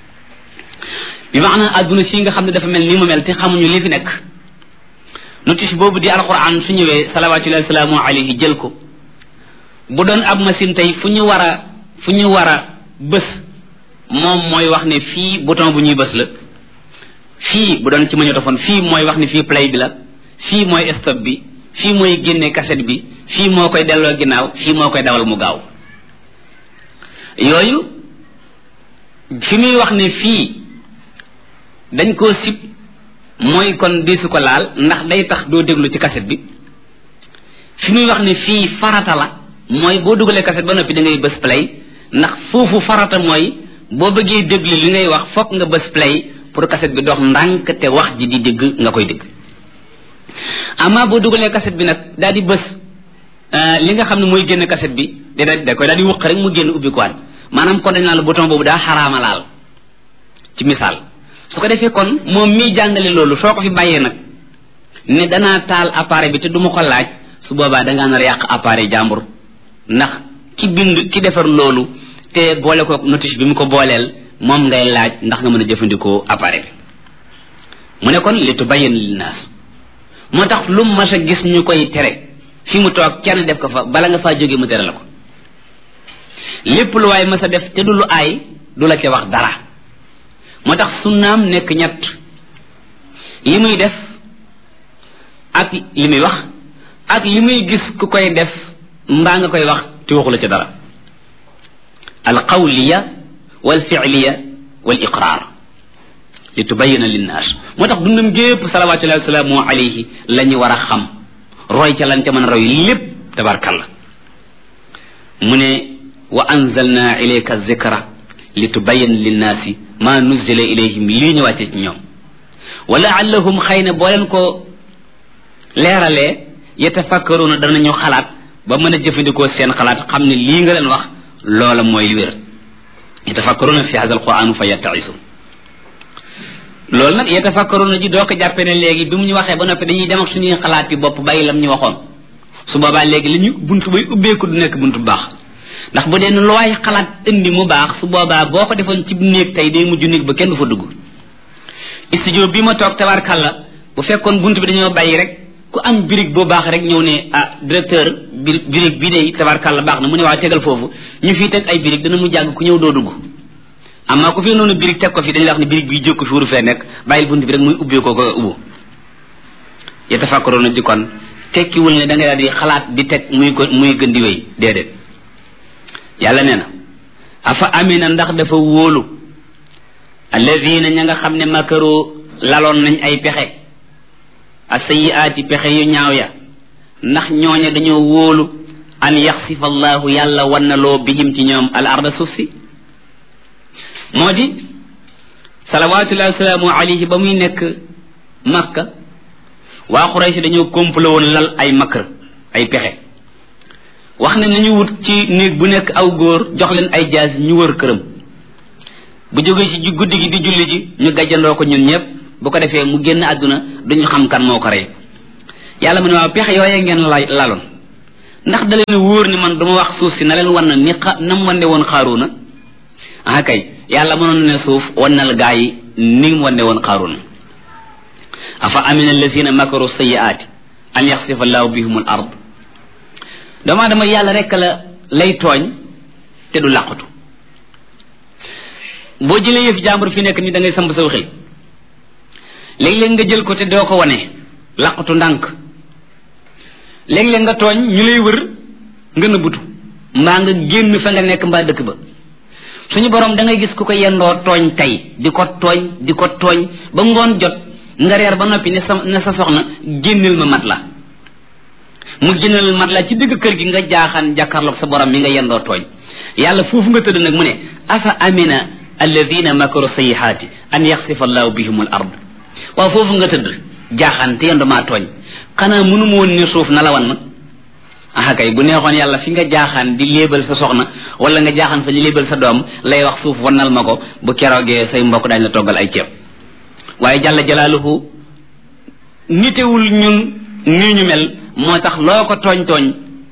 bi maanaam adduna si nga xam ne dafa mel ni mu mel te xamuñu li fi nekk notice boobu di alquran su ñëwee salawatullahi wasalaamu alayhi jël ko bu doon ab machine tey fu ñu war a bës moom mooy wax ne fii bouton bu ñuy bës la fii bu doon ci magnétophone fii mooy wax ne fii play bi la fii mooy stop bi fii mooy génne cassette bi fii moo koy delloo ginnaaw fii moo koy dawal mu gaaw yooyu fi muy wax ne fii dañ koo sib mooy kon diisu ko laal ndax day tax doo déglu ci cassette bi fi muy wax ne fii farata la mooy boo dugalee cassette ba noppi da ngay bës play ndax foofu farata mooy boo bëggee déglu li ngay wax fokk nga bës play pour cassette bi dox ndànk te wax ji di dégg nga koy dégg ama boo dugalee cassette bi nag daal di bës li nga xam ne mooy génn cassette bi da koy daal di wëq rek mu génn ubbi ko waat maanaam kon dañ naan la bouton boobu daa xaraama laal ci misaal su ko defee kon moom miy jàngale loolu soo ko fi bàyyee nag ne danaa taal appareil bi te du ma ko laaj su boobaa dangaa nar a yàq appareil jàmbur ndax ki bind ki defar loolu te boole ko notice bi mu ko booleel moom ngay laaj ndax nga mën a jëfandikoo appareil bi mu ne kon li tubayyina linnaas moo tax lu mas a gis ñu koy tere fi mu toog kenn def ko fa bala nga faa jógee mu tere la ko lépp lu waay mas a def te du lu aay du la ca wax dara moo tax sunnaam nekk ñett li muy def ak li muy wax ak li muy gis ku koy def mbaa nga koy wax te waxu la ca dara al qawliya wal fi'liya wal iqraar li tubayyina linnaas moo tax dundam gépp salawatullahi wasalaamu alayhi la ñu war a xam roy ca lan ca mën a roy lépp tabarkalla mu ne wa anzalna ilayka zikra li tubayyina linnaasi ma nuzila ilayhim lii ñu wàcce ci ñoom wa laallahum xëy na boo leen ko leeralee yatafakkaruuna danañu xalaat ba mën a jëfandikoo seen xalaat xam ne lii nga leen wax loola mooy li wér yatafakkaruuna fi hada alquran fa yattaisu loolu nag yatafakkaruna ji doo ko jàppe ne léegi bi mu ñu waxee ba noppi dañuy dem ak suñuy xalaat yi bopp bàyyi lam ñu waxoon su boobaa léegi li ñu buntu bay ubbeeku du nekk buntu bu baax ndax bu dee lu waay xalaat indi mu baax su boobaa boo ko defoon ci néeg tey day mujj néeg ba kenn du fa dugg studio bi ma toog tabarkalla bu fekkoon buntu bi dañoo bàyyi rek ku am birig boo baax rek ñëw ne directeur birig bi de tabarkalla baax na mu ne waa tegal foofu ñu fii teg ay birig dana mu jàgg ku ñëw doo dugg amma ku fi noonu birig teg ko fi dañuy wax ne birig bi jóg fi wuru fee nekk bàyyil bunt bi rek muy ubbee ko ubbu yatafakkaruuna ji kon tekkiwul ne da ngay daal di xalaat di teg muy gën di wéy déedéet yàlla nee na afa amina ndax dafa wóolu alladina ña nga xam ne makaru laloon nañ ay pexe as-sayyi'aati pexe yu ñaaw ya ndax ñooña dañoo wóolu an yaxsifa allahu yàlla wannaloo bihim ci ñoom al arda suuf si moo di salawatullahi wasalaamu alayhi ba muy nekk makka waa Quraysh dañoo complot woon lal ay makr ay pexe wax ne nañu wut ci néeg bu nekk aw góor jox leen ay jaas ñu wër këram bu jógee ci guddi gi di julli ji ñu gàjjandoo ko ñun ñëpp bu ko defee mu génn àdduna duñu xam kan moo ko rey yàlla mu ne waaw pexe yooyee ngeen laloon ndax da leen wóor ni man duma wax suuf si na leen wan na ni nam wande woon Xaaruuna kay yàlla mënoon ne suuf wannal gaa yi ni mu wande woon Xaaruuna afa amina allazina makaru sayyi'aati an yaxsifa allahu bihum al ard dama yàlla rek la lay tooñ te du làqatu boo jëlee yëf jàmbur fi nekk ni da ngay samp saw xel léeg-léeg nga jël ko te doo ko wane làqatu ndànk léeg-léeg nga tooñ ñu lay wër nga nëbbutu mbaa nga génn fa nga nekk mbaa dëkk ba suñu borom da ngay gis ku ko yendoo tooñ tey di ko tooñ ba ngoon jot nga reer ba noppi ne sa soxna génneel ma mat la mu génneel mat la ci digg kër gi nga jaaxaan jàkkaarloog sa borom mi nga yendoo tooñ yàlla foofu nga tëdd nag mu ne afa amina alladina makaru sayyihaati an yaxsifa allahu bihim al ard waaw foofu nga tëdd jaaxaan te yendu maa tooñ xanaa mënu ma woon ne suuf na la wan ma kay bu neexoon yàlla fi nga jaaxaan di léebal sa soxna wala nga jaaxaan fa di léebal sa doom lay wax suuf wannal ma ko bu keroogee say mbokk daañu la toggal ay ceeb waaye jalla jalaaluhu nitewul ñun nii ñu mel moo tax loo ko tooñ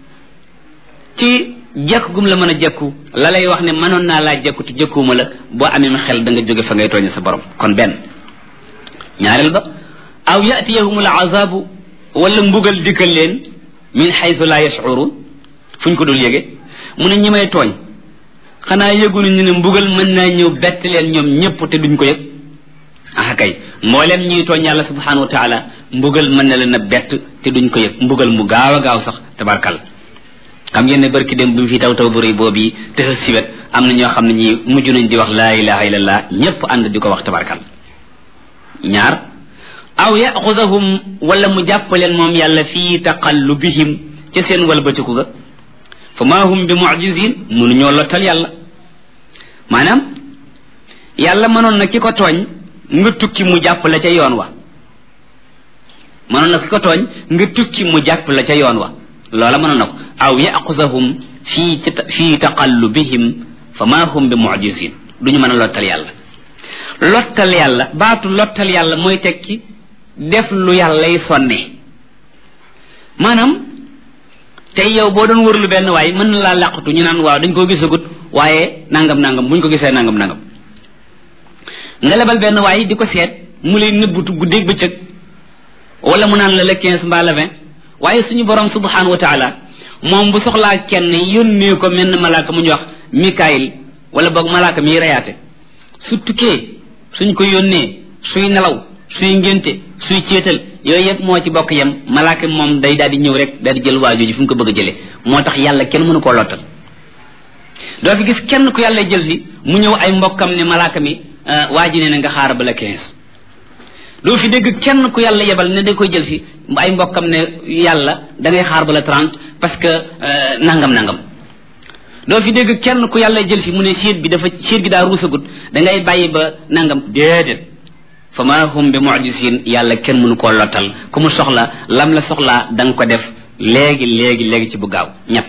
ci jekk gum la mën a jekku la lay wax ne mënoon naa laa jekku te jekkuwuma la boo amee xel da nga jóge fa ngay tooñ sa borom kon benn ñaareel ba aw yatiyahumul azabu wala mbugal dikkal leen min xaytu la yashurun fuñ ko dul yége mu ne ñi may tooñ xanaa yëgunu ñu ne mbugal mën naa ñëw bett leen ñoom ñëpp te duñ ko yëg kay mboolem ñuy tooñ yàlla subhanahu wa taala mbugal mën na leen a bett te duñ ko yëg mbugal mu gaaw a gaaw sax tabarkal xam ngeen ne barki dem bi mu fi taw bu rëy boobu te si wet am na ñoo xam ne ñi mujj nañ di wax laa ilaha illallah ñëpp ànd di ko wax tabarkal ñaar aw yaxudahum wala mu jàppaleen moom yàlla fii taqallubihim ca seen walbatiku ga fa maa hum bi mu'jizin munu ñoo lottal yàlla maanaam yàlla mënoon na ki ko tooñ nga tukki mu jàpp la ca yoon wa mënoon na ki ko tooñ nga tukki mu jàpp la ca yoon wa loola mënoon na ko aw yaxudahum fii taqallubihim fa maa hum bi mu'jizin duñu mën a lottal yàlla baatu lottal yàlla mooy tekki def lu yàllay sonne maanaam tey yow boo doon wërlu benn waaye mën na laa làqatu ñu naan waaw dañ koo gisagut waaye nangam buñ ko gisee nangam nga lebal benn waaye di ko seet mu lay nëbbutu guddeeg bëccëg wala mu naan la le 15 mbaa le 20 waaye suñu borom subhanahu wa taala moom bu soxlaa kenn yónnee ko mel ne malaaka mu ñu wax Mikaayil wala boog malaaka miy reyaate su tukkee suñ ko yónnee suy nelaw suy ngénte suy céetal yooyu yëpp moo ci bokk yem malaaka moom day daal di ñëw rek daal di jël waajoo ji fu mu ko bëgg a jëlee moo tax yàlla kenn mënu koo lottal doo fi gis kenn ku yàlla jël si mu ñëw ay mbokkam ne malaaka mi waa ji nee na nga xaar ba la 15 doo fi dégg kenn ku yàlla yebal ne da koy jël si ay mbokkam ne yàlla da ngay xaar ba la 30 parce que nangam doo fi dégg kenn ku yàlla jël si mu ne séet gi daa ruusagut da ngay bàyyi ba nangam déedéet fa ma hum bi mu'jizin yàlla kenn mënu koo lottal ku mu soxla lam la soxlaa da nga ko def léegi ci bu gaaw ñett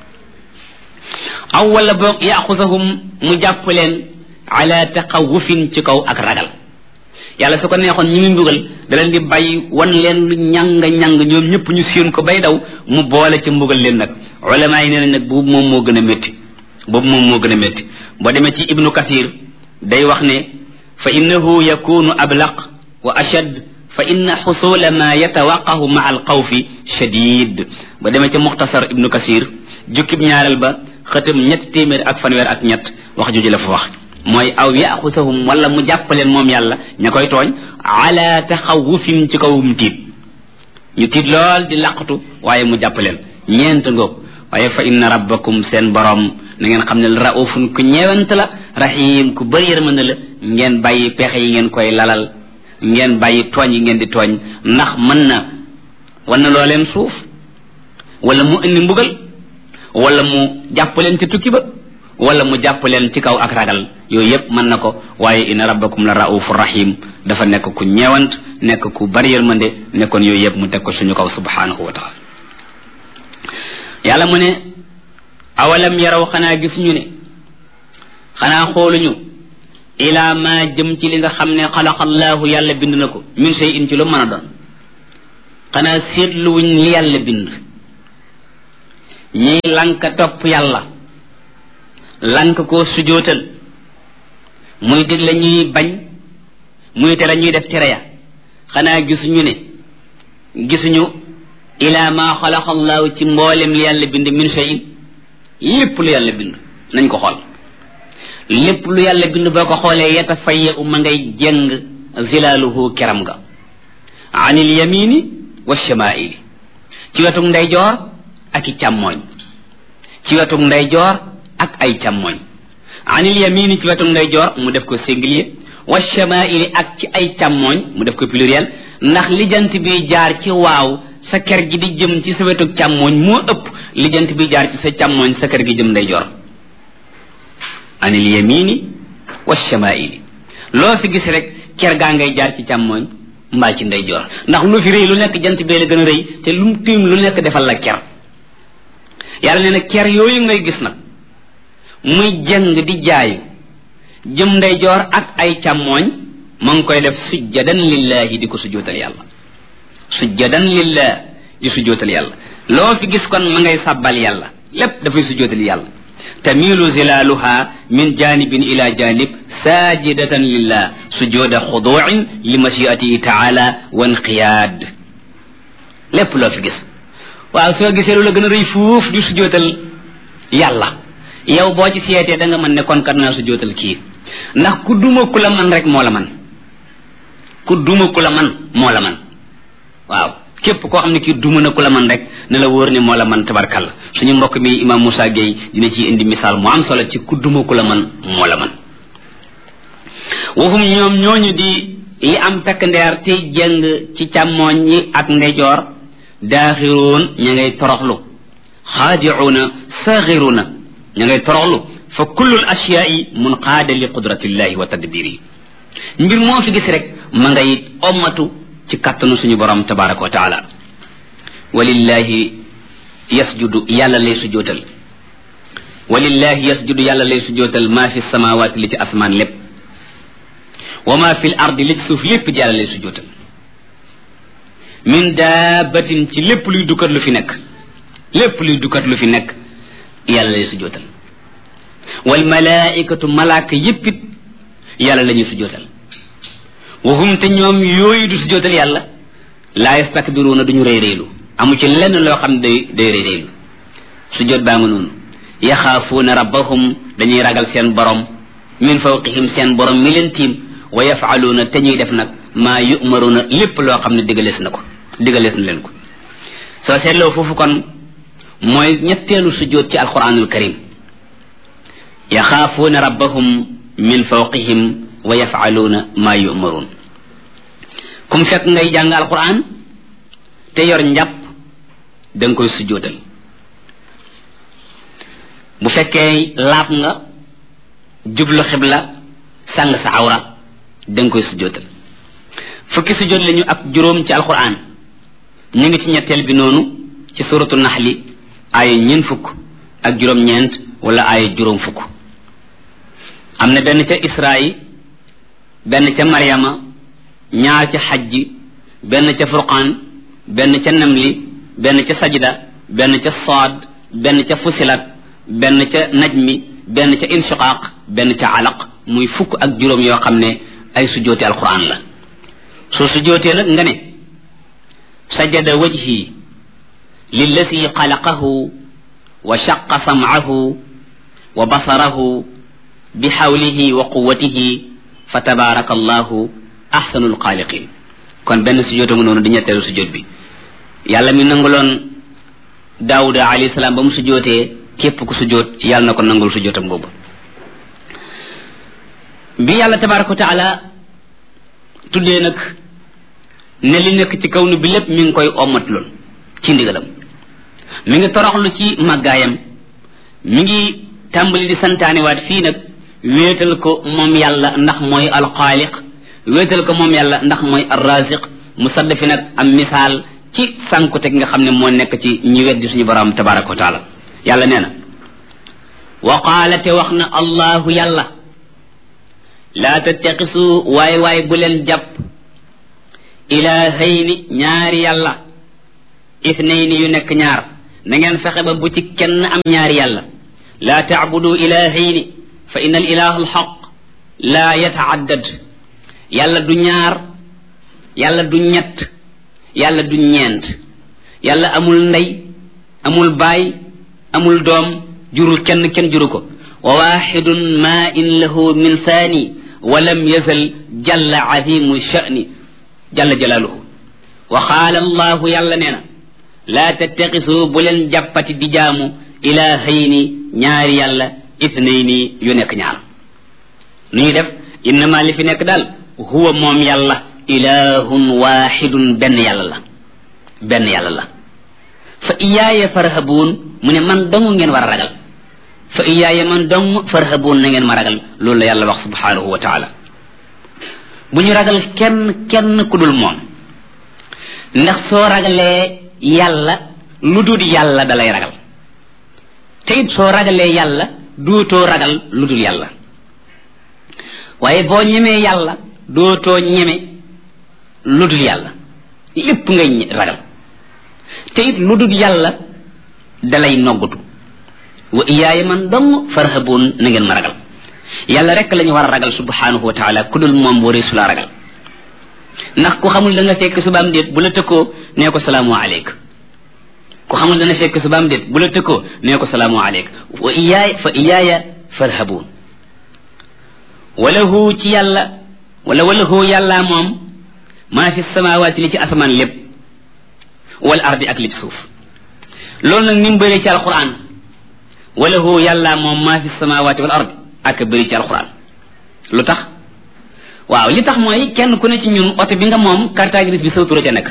aw wala boog yaxusahum mu jàpp leen ala taqawufin ci kaw ak ragal yàlla su ko neexoon ñi muy mbugal da leen di bàyyi wan leen lu ñàng ñoom ñëpp ñu séen ko bay daw mu boole ci mbugal leen nag ulama yi nee nañ nag boobu moom moo gën a métti boo demee ci ibnu kathir day wax ne fa innahu yakunu ablaq wa ashad fa inna xusula ma yatawaqahu maa alxawfi shadid ba demee ca muxtasar ibnu kathir jukkib ñaareel ba xëtam 3fanweer wax jooju la fa wax mooy aw yaxusahum wala mu jàppaleen moom yàlla ña koy tooñ ala taxawufin ci kawum tiit ñu tiit lool di làqatu waaye mu jàppaleen ñeent ngoog waaye fa inna rabbakum seen borom na ngeen xam ne raufun ku ñeewant la rahim ku bëri yërmande la ngeen bàyyi pexe yi ngeen koy lalal ngeen bàyyi tooñ yi ngeen di tooñ ndax mën na wan na loo leen suuf wala mu indi mbugal wala mu jàppaleen ci tukki ba wala mu jàpp leen ci kaw ak ragal yooyu yëpp mën na ko waaye inna rabbakum la raufur rahim dafa nekk ku ñeewant nekk ku bari yërmande nekkoon yooyu yëpp mu teg ko suñu kaw subhanahu wa taala yàlla mu ne awalam yaraw xanaa gisuñu ne xanaa xooluñu ila ma jëm ci li nga xam ne xalaqallahu yàlla bind na ko min shay'in ci lu mën a doon xanaa seetluwuñ li yàlla bind ñi lank topp yàlla lank koo sujootal muy digle ñuy bañ muy tere ñuy def tere ya xanaa gisuñu ila ma xalaqa allahu ci mboolem li yàlla bind min shay'in lépp lu yàlla bind nañ ko xool lépp lu yàlla bind boo ko xoolee yatafayya ma ngay jeng zilaaluhu keram nga anil yamini wa shamaili ci wetuk ndeyjoor ak i càmmooñ ci wetuk ndeyjoor ak ay càmmooñ anil yamini ci wetuk ndeyjoor mu def ko singulier wa shamaili ak ci ay càmmooñ mu def ko pluriel ndax lijant bi jaar ci waaw sa ker gi di jëm ci sa wetuk càmmooñ moo ëpp lijant bi jaar ci sa càmmooñ sa ker gi jëm ndeyjoor anil yamini wa shamaili loo fi gis rek ker gaa ngay jaar ci càmmooñ mbaa ci ndeyjoor ndax lu fi rëy lu nekk jant bee la gën a rëy te lu mu tiim lu nekk defal la ker yàlla nee na ker yooyu ngay gis nag muy jëng di jaayu jëm ndeyjoor ak ay càmmooñ ma ngi koy def sujjadan lillahi di ko sujjootal yàlla sujjadan lillah di sujjootal yàlla loo fi gis kon ma ngay sàbbal yàlla lépp dafay sujjootal yàlla tamilu zilaluha min janibin ila janib sajidatan lillah sujuda xuduin li mashiatihi taala wa inqiyaad lépp loo fi gis waaw soo gisee lu la gën a rëy fuuf di sujjootal yàlla yow boo ci seetee da nga mën ne kon kat naa sujjootal kii ndax ku duma ku la man rek moo la man ku duma ku la man moo la man waaw képp koo xam ne kii duma na ku la man rek ne la wóor ne moo la man tabarkalla suñu mbokk mi imam Moussa Gueye dina ci indi misaal mu am solo ci ku duma ku la man moo la man waxum ñoom ñooñu di yi am takk ndeer tey jëng ci càmmooñ ñi ak ndeyjoor daaxiruun ña ngay toroxlu xaadicuuna saxiruuna ña ngay toroxlu fa kullu l ashyaai munqaada li qudratillahi wa tadbiri mbir moo fi gis rek ma ngay ommatu ci kattanu suñu borom tabaraka wa taala walillahi yasjudu yàlla lay sujootal walillahi yasjudu yàlla lay sujootal maa fi samawaati li ci asmaan lépp wa maa fi l ardi li ci suuf lépp di yàlla lay sujootal min daabatin ci lépp luy dukkat lu fi nekk lépp luy dukkat lu fi nekk yàlla lay sujootal wal malaikatu malaaka yéppit yàlla la ñuy sujootal waxum te ñoom yooyu du sujootal yàlla laa yastakbiruuna duñu rëy rëylu amu ci lenn loo xam ne day rëy rëylu sujoot baa nga noonu yaxaafuuna rabbahum dañuy ragal seen borom min fawqihim seen borom mi leen tiim wa yafaluuna te ñuy def nag maa yumaruuna lépp loo xam ne digalees na leen ko soo seetloo foofu kon mooy ñetteelu sujoot ci alquranul karim yaxaafuuna rabbahum min fawqihim wa yafaluuna maa yumaruun kum fekk ngay jàng alquran te yor njàpp da nga koy sujootal bu fekkee laab nga jublu xibla sàng sa awra da nga koy sujootal fukki sujoot lañu ak juróom ci alquran ñu ngi ci ñetteel bi noonu ci suratu naxli aaya ñeen fukk ak juróom-ñeent wala aaya juróom fukk am na benn ca israyi benn ca maryama ñaar ca xajji benn ca furqaan benn ca namli benn ca sajda benn ca saad benn ca fusilat benn ca najmi benn ca inshiqaaq benn ca alaq muy fukk ak juróom yoo xam ne ay sujjooti alquran la soo sujjootee nag nga ne sajada wajhi lillati xalaqahu wa shaqa sam'ahu wa basarahu bi xawlihi wa quwwatihi fa tabaraka allahu ahsanul xaaliqin kon benn sujjóota nga noonu di ñetteelu sujjóot bi yàlla mi nanguloon daawuda alayhi salaam ba mu sujjóotee képp ku sujjóot yàlla na ko nangul sujjóotam boobu bi yàlla tabaraka wa taala tuddee nag ne li nekk ci kaw nu bi lépp mi ngi koy ommatloon ci ndigalam mi ngi toroxlu ci màggaayam mi ngi tàmbali di santaanewaat fii nag wéetal ko moom yàlla ndax mooy alxaaliq wéetal ko moom yàlla ndax mooy arraziq mu sadd fi nag am misaal ci sànkute gi nga xam ne moo nekk ci ñi weddi suñu borom tabaraka wa taala yàlla nee na wa qaala te wax na allahu yàlla laa tattaxisu waay bu leen jàpp ilaahayni ñaari yàlla ithnayni yu nekk ñaar na ngeen fexe ba bu ci kenn am ñaari yàlla laa taabudu ilahayni fa inna al ilaha al haq laa yataaddad yàlla du ñaar yàlla du ñett yàlla du ñeent yàlla amul ndey amul baay amul doom jurul kenn juru ko wa waxidun ma in lahu min saani wa lam yazal jalla azimu sha'ni jalla jalaaluhu wa qaala allahu yàlla nee na laa tattaxisu bu leen jàppati di jaamu ilahayni ñaari yàlla ithnayni yu nekk ñaar nu ñuy def innama li fi nekk daal huwa moom yàlla ilahun waxidun benn yàlla la fa iyaaya farhabuun mu ne man dong ngeen war a ragal fa iyaaya man dong farhabuun na ngeen ma ragal loolu la yàlla wax subhanahu wa taala bu ñu ragal kenn ku dul moom ndax soo ragalee yàlla lu dul yàlla dalay ragal te it soo ragalee yàlla dootoo ragal lu dul yàlla waaye boo ñemee yàlla dootoo ñeme lu dul yàlla lépp ngay ragal te it lu dul yàlla dalay noggutu wa iyaaya man dong farhabuun na ngeen ma ragal yàlla rek la ñu war a ragal subhanahu wa taala ku dul moom waree su la ragal ndax ku xamul da nga fekk subaam déet bu la tëkkoo nee ko salaamu aleyk ku xamul dana fekk subaam déet bu la tëkkoo nee ko salaamu aleyk wa iyaaya fa iyaaya farhabuun walahu ci yàlla walahu yàlla moom maa fi samawaati li ci asamaan lépp wal ardi ak li ci suuf loolu nag ni mu bëree ci alquran walahu yàlla moom maa fi samawaati wal ardi ak bëri ci alquran lu tax waaw li tax mooy kenn ku ne ci ñun oto bi nga moom carte grise bi sa tur ca nekk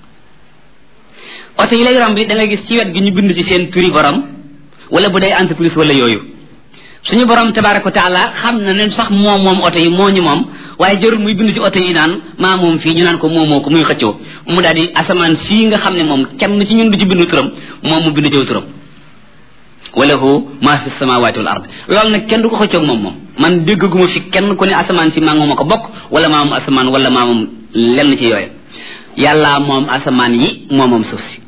oto yi lay romb bi da nga gis ci wet gi ñu bind ci seen turi borom wala bu dee entreprise wala yooyu suñu borom tabaraka wa taala xam na ne sax moom oto yi moo ñu moom waaye jarul muy bind ci oto yi naan maa moom fii ñu naan ko moomoo ko muy xëccoo mu daal di asamaan fii nga xam ne moom kenn ci ñun du ci bindu turam moom mu bind ci turam walahu maa fi samawati wal ard loolu nag kenn du ko xëccoog moom man déggaguma fi kenn ku ne asamaan si maa moom ko bokk wala maa moom asamaan wala maa moom lenn ci yooyu yàlla moom asamaan yi moo moom suuf si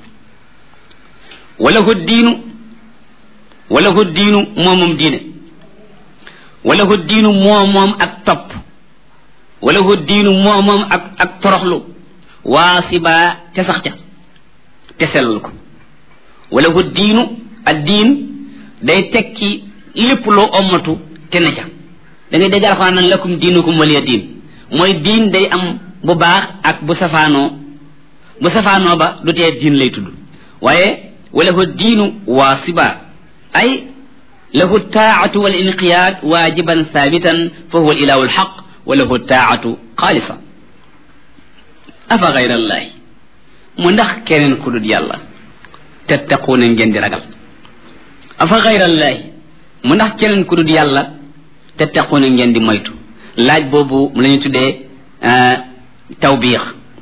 walahu diinu moo moom diine walahu diinu moo moom ak topp walahu diinu moo moom ak toroxlu waasiba ca sax ca te sellal ko walahu diinu ak diin day tekki lépp loo ommatu te ne ca da ngay dégg alxuraan naan lakum diinukum waliya diin mooy diin day am bu baax ak bu safaanoo ba du tee diin lay tudd waaye walahu diinu waasiba ay lahu taatu wal inqiyaad waajiban thaabitan fa huwa ilahu alxaq wa lahu taatu xaalisa afa gayra allahi mu ndax keneen ku dul yàlla tattaquuna ngeen di ragal afa gayra allahi mu ndax keneen ku dul yàlla tattaquuna ngeen di moytu laaj boobu mu la ñu tuddee tawbiix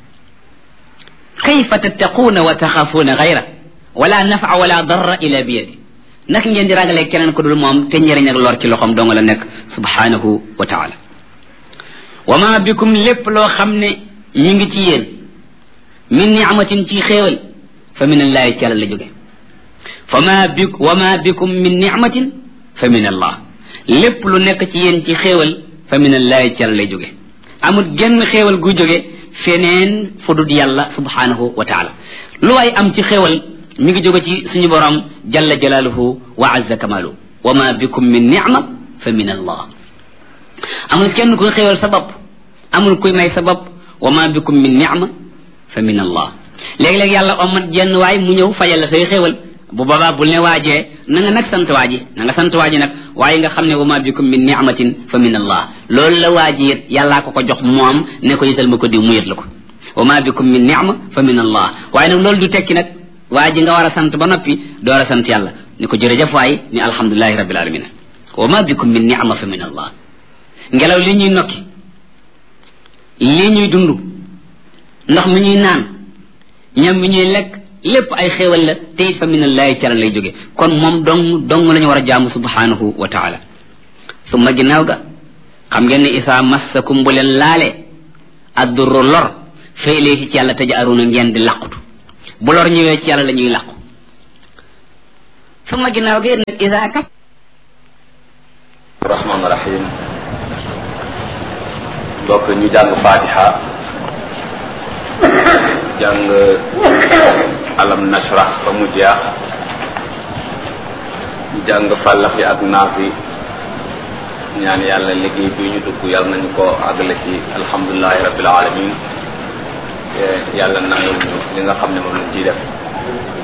kayfa tattaquuna wa taxaafuuna gayra wala nafa wala darra ila biyadi naka ngeen di ragalee keneen ku dul moom te njëriñ ak lor ci loxoom dong la nekk subhanahu wa taala wa ma bikum lépp loo xam ne ñi ngi ci yéen min ni'matin ci xéewal fa min allahi ci yàlla la jóge wa ma bikum min ni'matin fa min allah lépp lu nekk ci yéen ci xéewal fa min allahi ci yàlla lay jóge amul genn xéewal gu jóge feneen fu dul yàlla subhanahu wa taala lu waay am ci xéewal mi ngi jóge ci suñu borom jalla jalaaluhu wa azza kamaalu wa ma bikum min ni'ma fa min allah amul kenn kuy xéewal sa bopp amul kuy may sa bopp wa ma bikum min ni'ma fa min allah léeg-léeg yàlla omat jenn waay mu ñëw fajal la say xéewal bu boobaa bul ne waajee na nga nag sant waaji nag waaye nga xam ne wa ma bikum min ni'matin fa min allah loolu la waaji it yàllaa ko jox moom ne ko yital ma ko diw mu yët la ko wa ma bikum min ni'ma fa min allah waaye nag loolu du tekki nag waa ji nga war a sant ba noppi door a sant yàlla ni ko jërëjëf waay ni alhamdulilahi rabbil alamin wa ma bikum min ni'ma fa min allah ngelaw li ñuy nokki li ñuy dund ndox mi ñuy naan ñam mi ñuy lekk lépp ay xéewal la te it fa min allahi cara lay jóge kon moom dong la ñu war a jaamu subhanahu wa taala summa ginnaaw ga xam ngeen ne isaa massakum bu leen laale addurru lor fa ilayhi ci yàlla taj'aruna ngeen di làqutu bu lor ñëwee ci yàlla la ñuy làqu suma ginnaaw gi nag isa kat rahmaan rahim donc ñu jàng fatiha jàng alam nashrah ba mu jeex jàng fàllax yi ak naaf yi ñaan yàlla liggéey bi ñu dugg yàlla nañu ko àggale ci alhamdulilahi rabbil alamin yàlla nangul ñu li nga xam ne moom lañ ciy def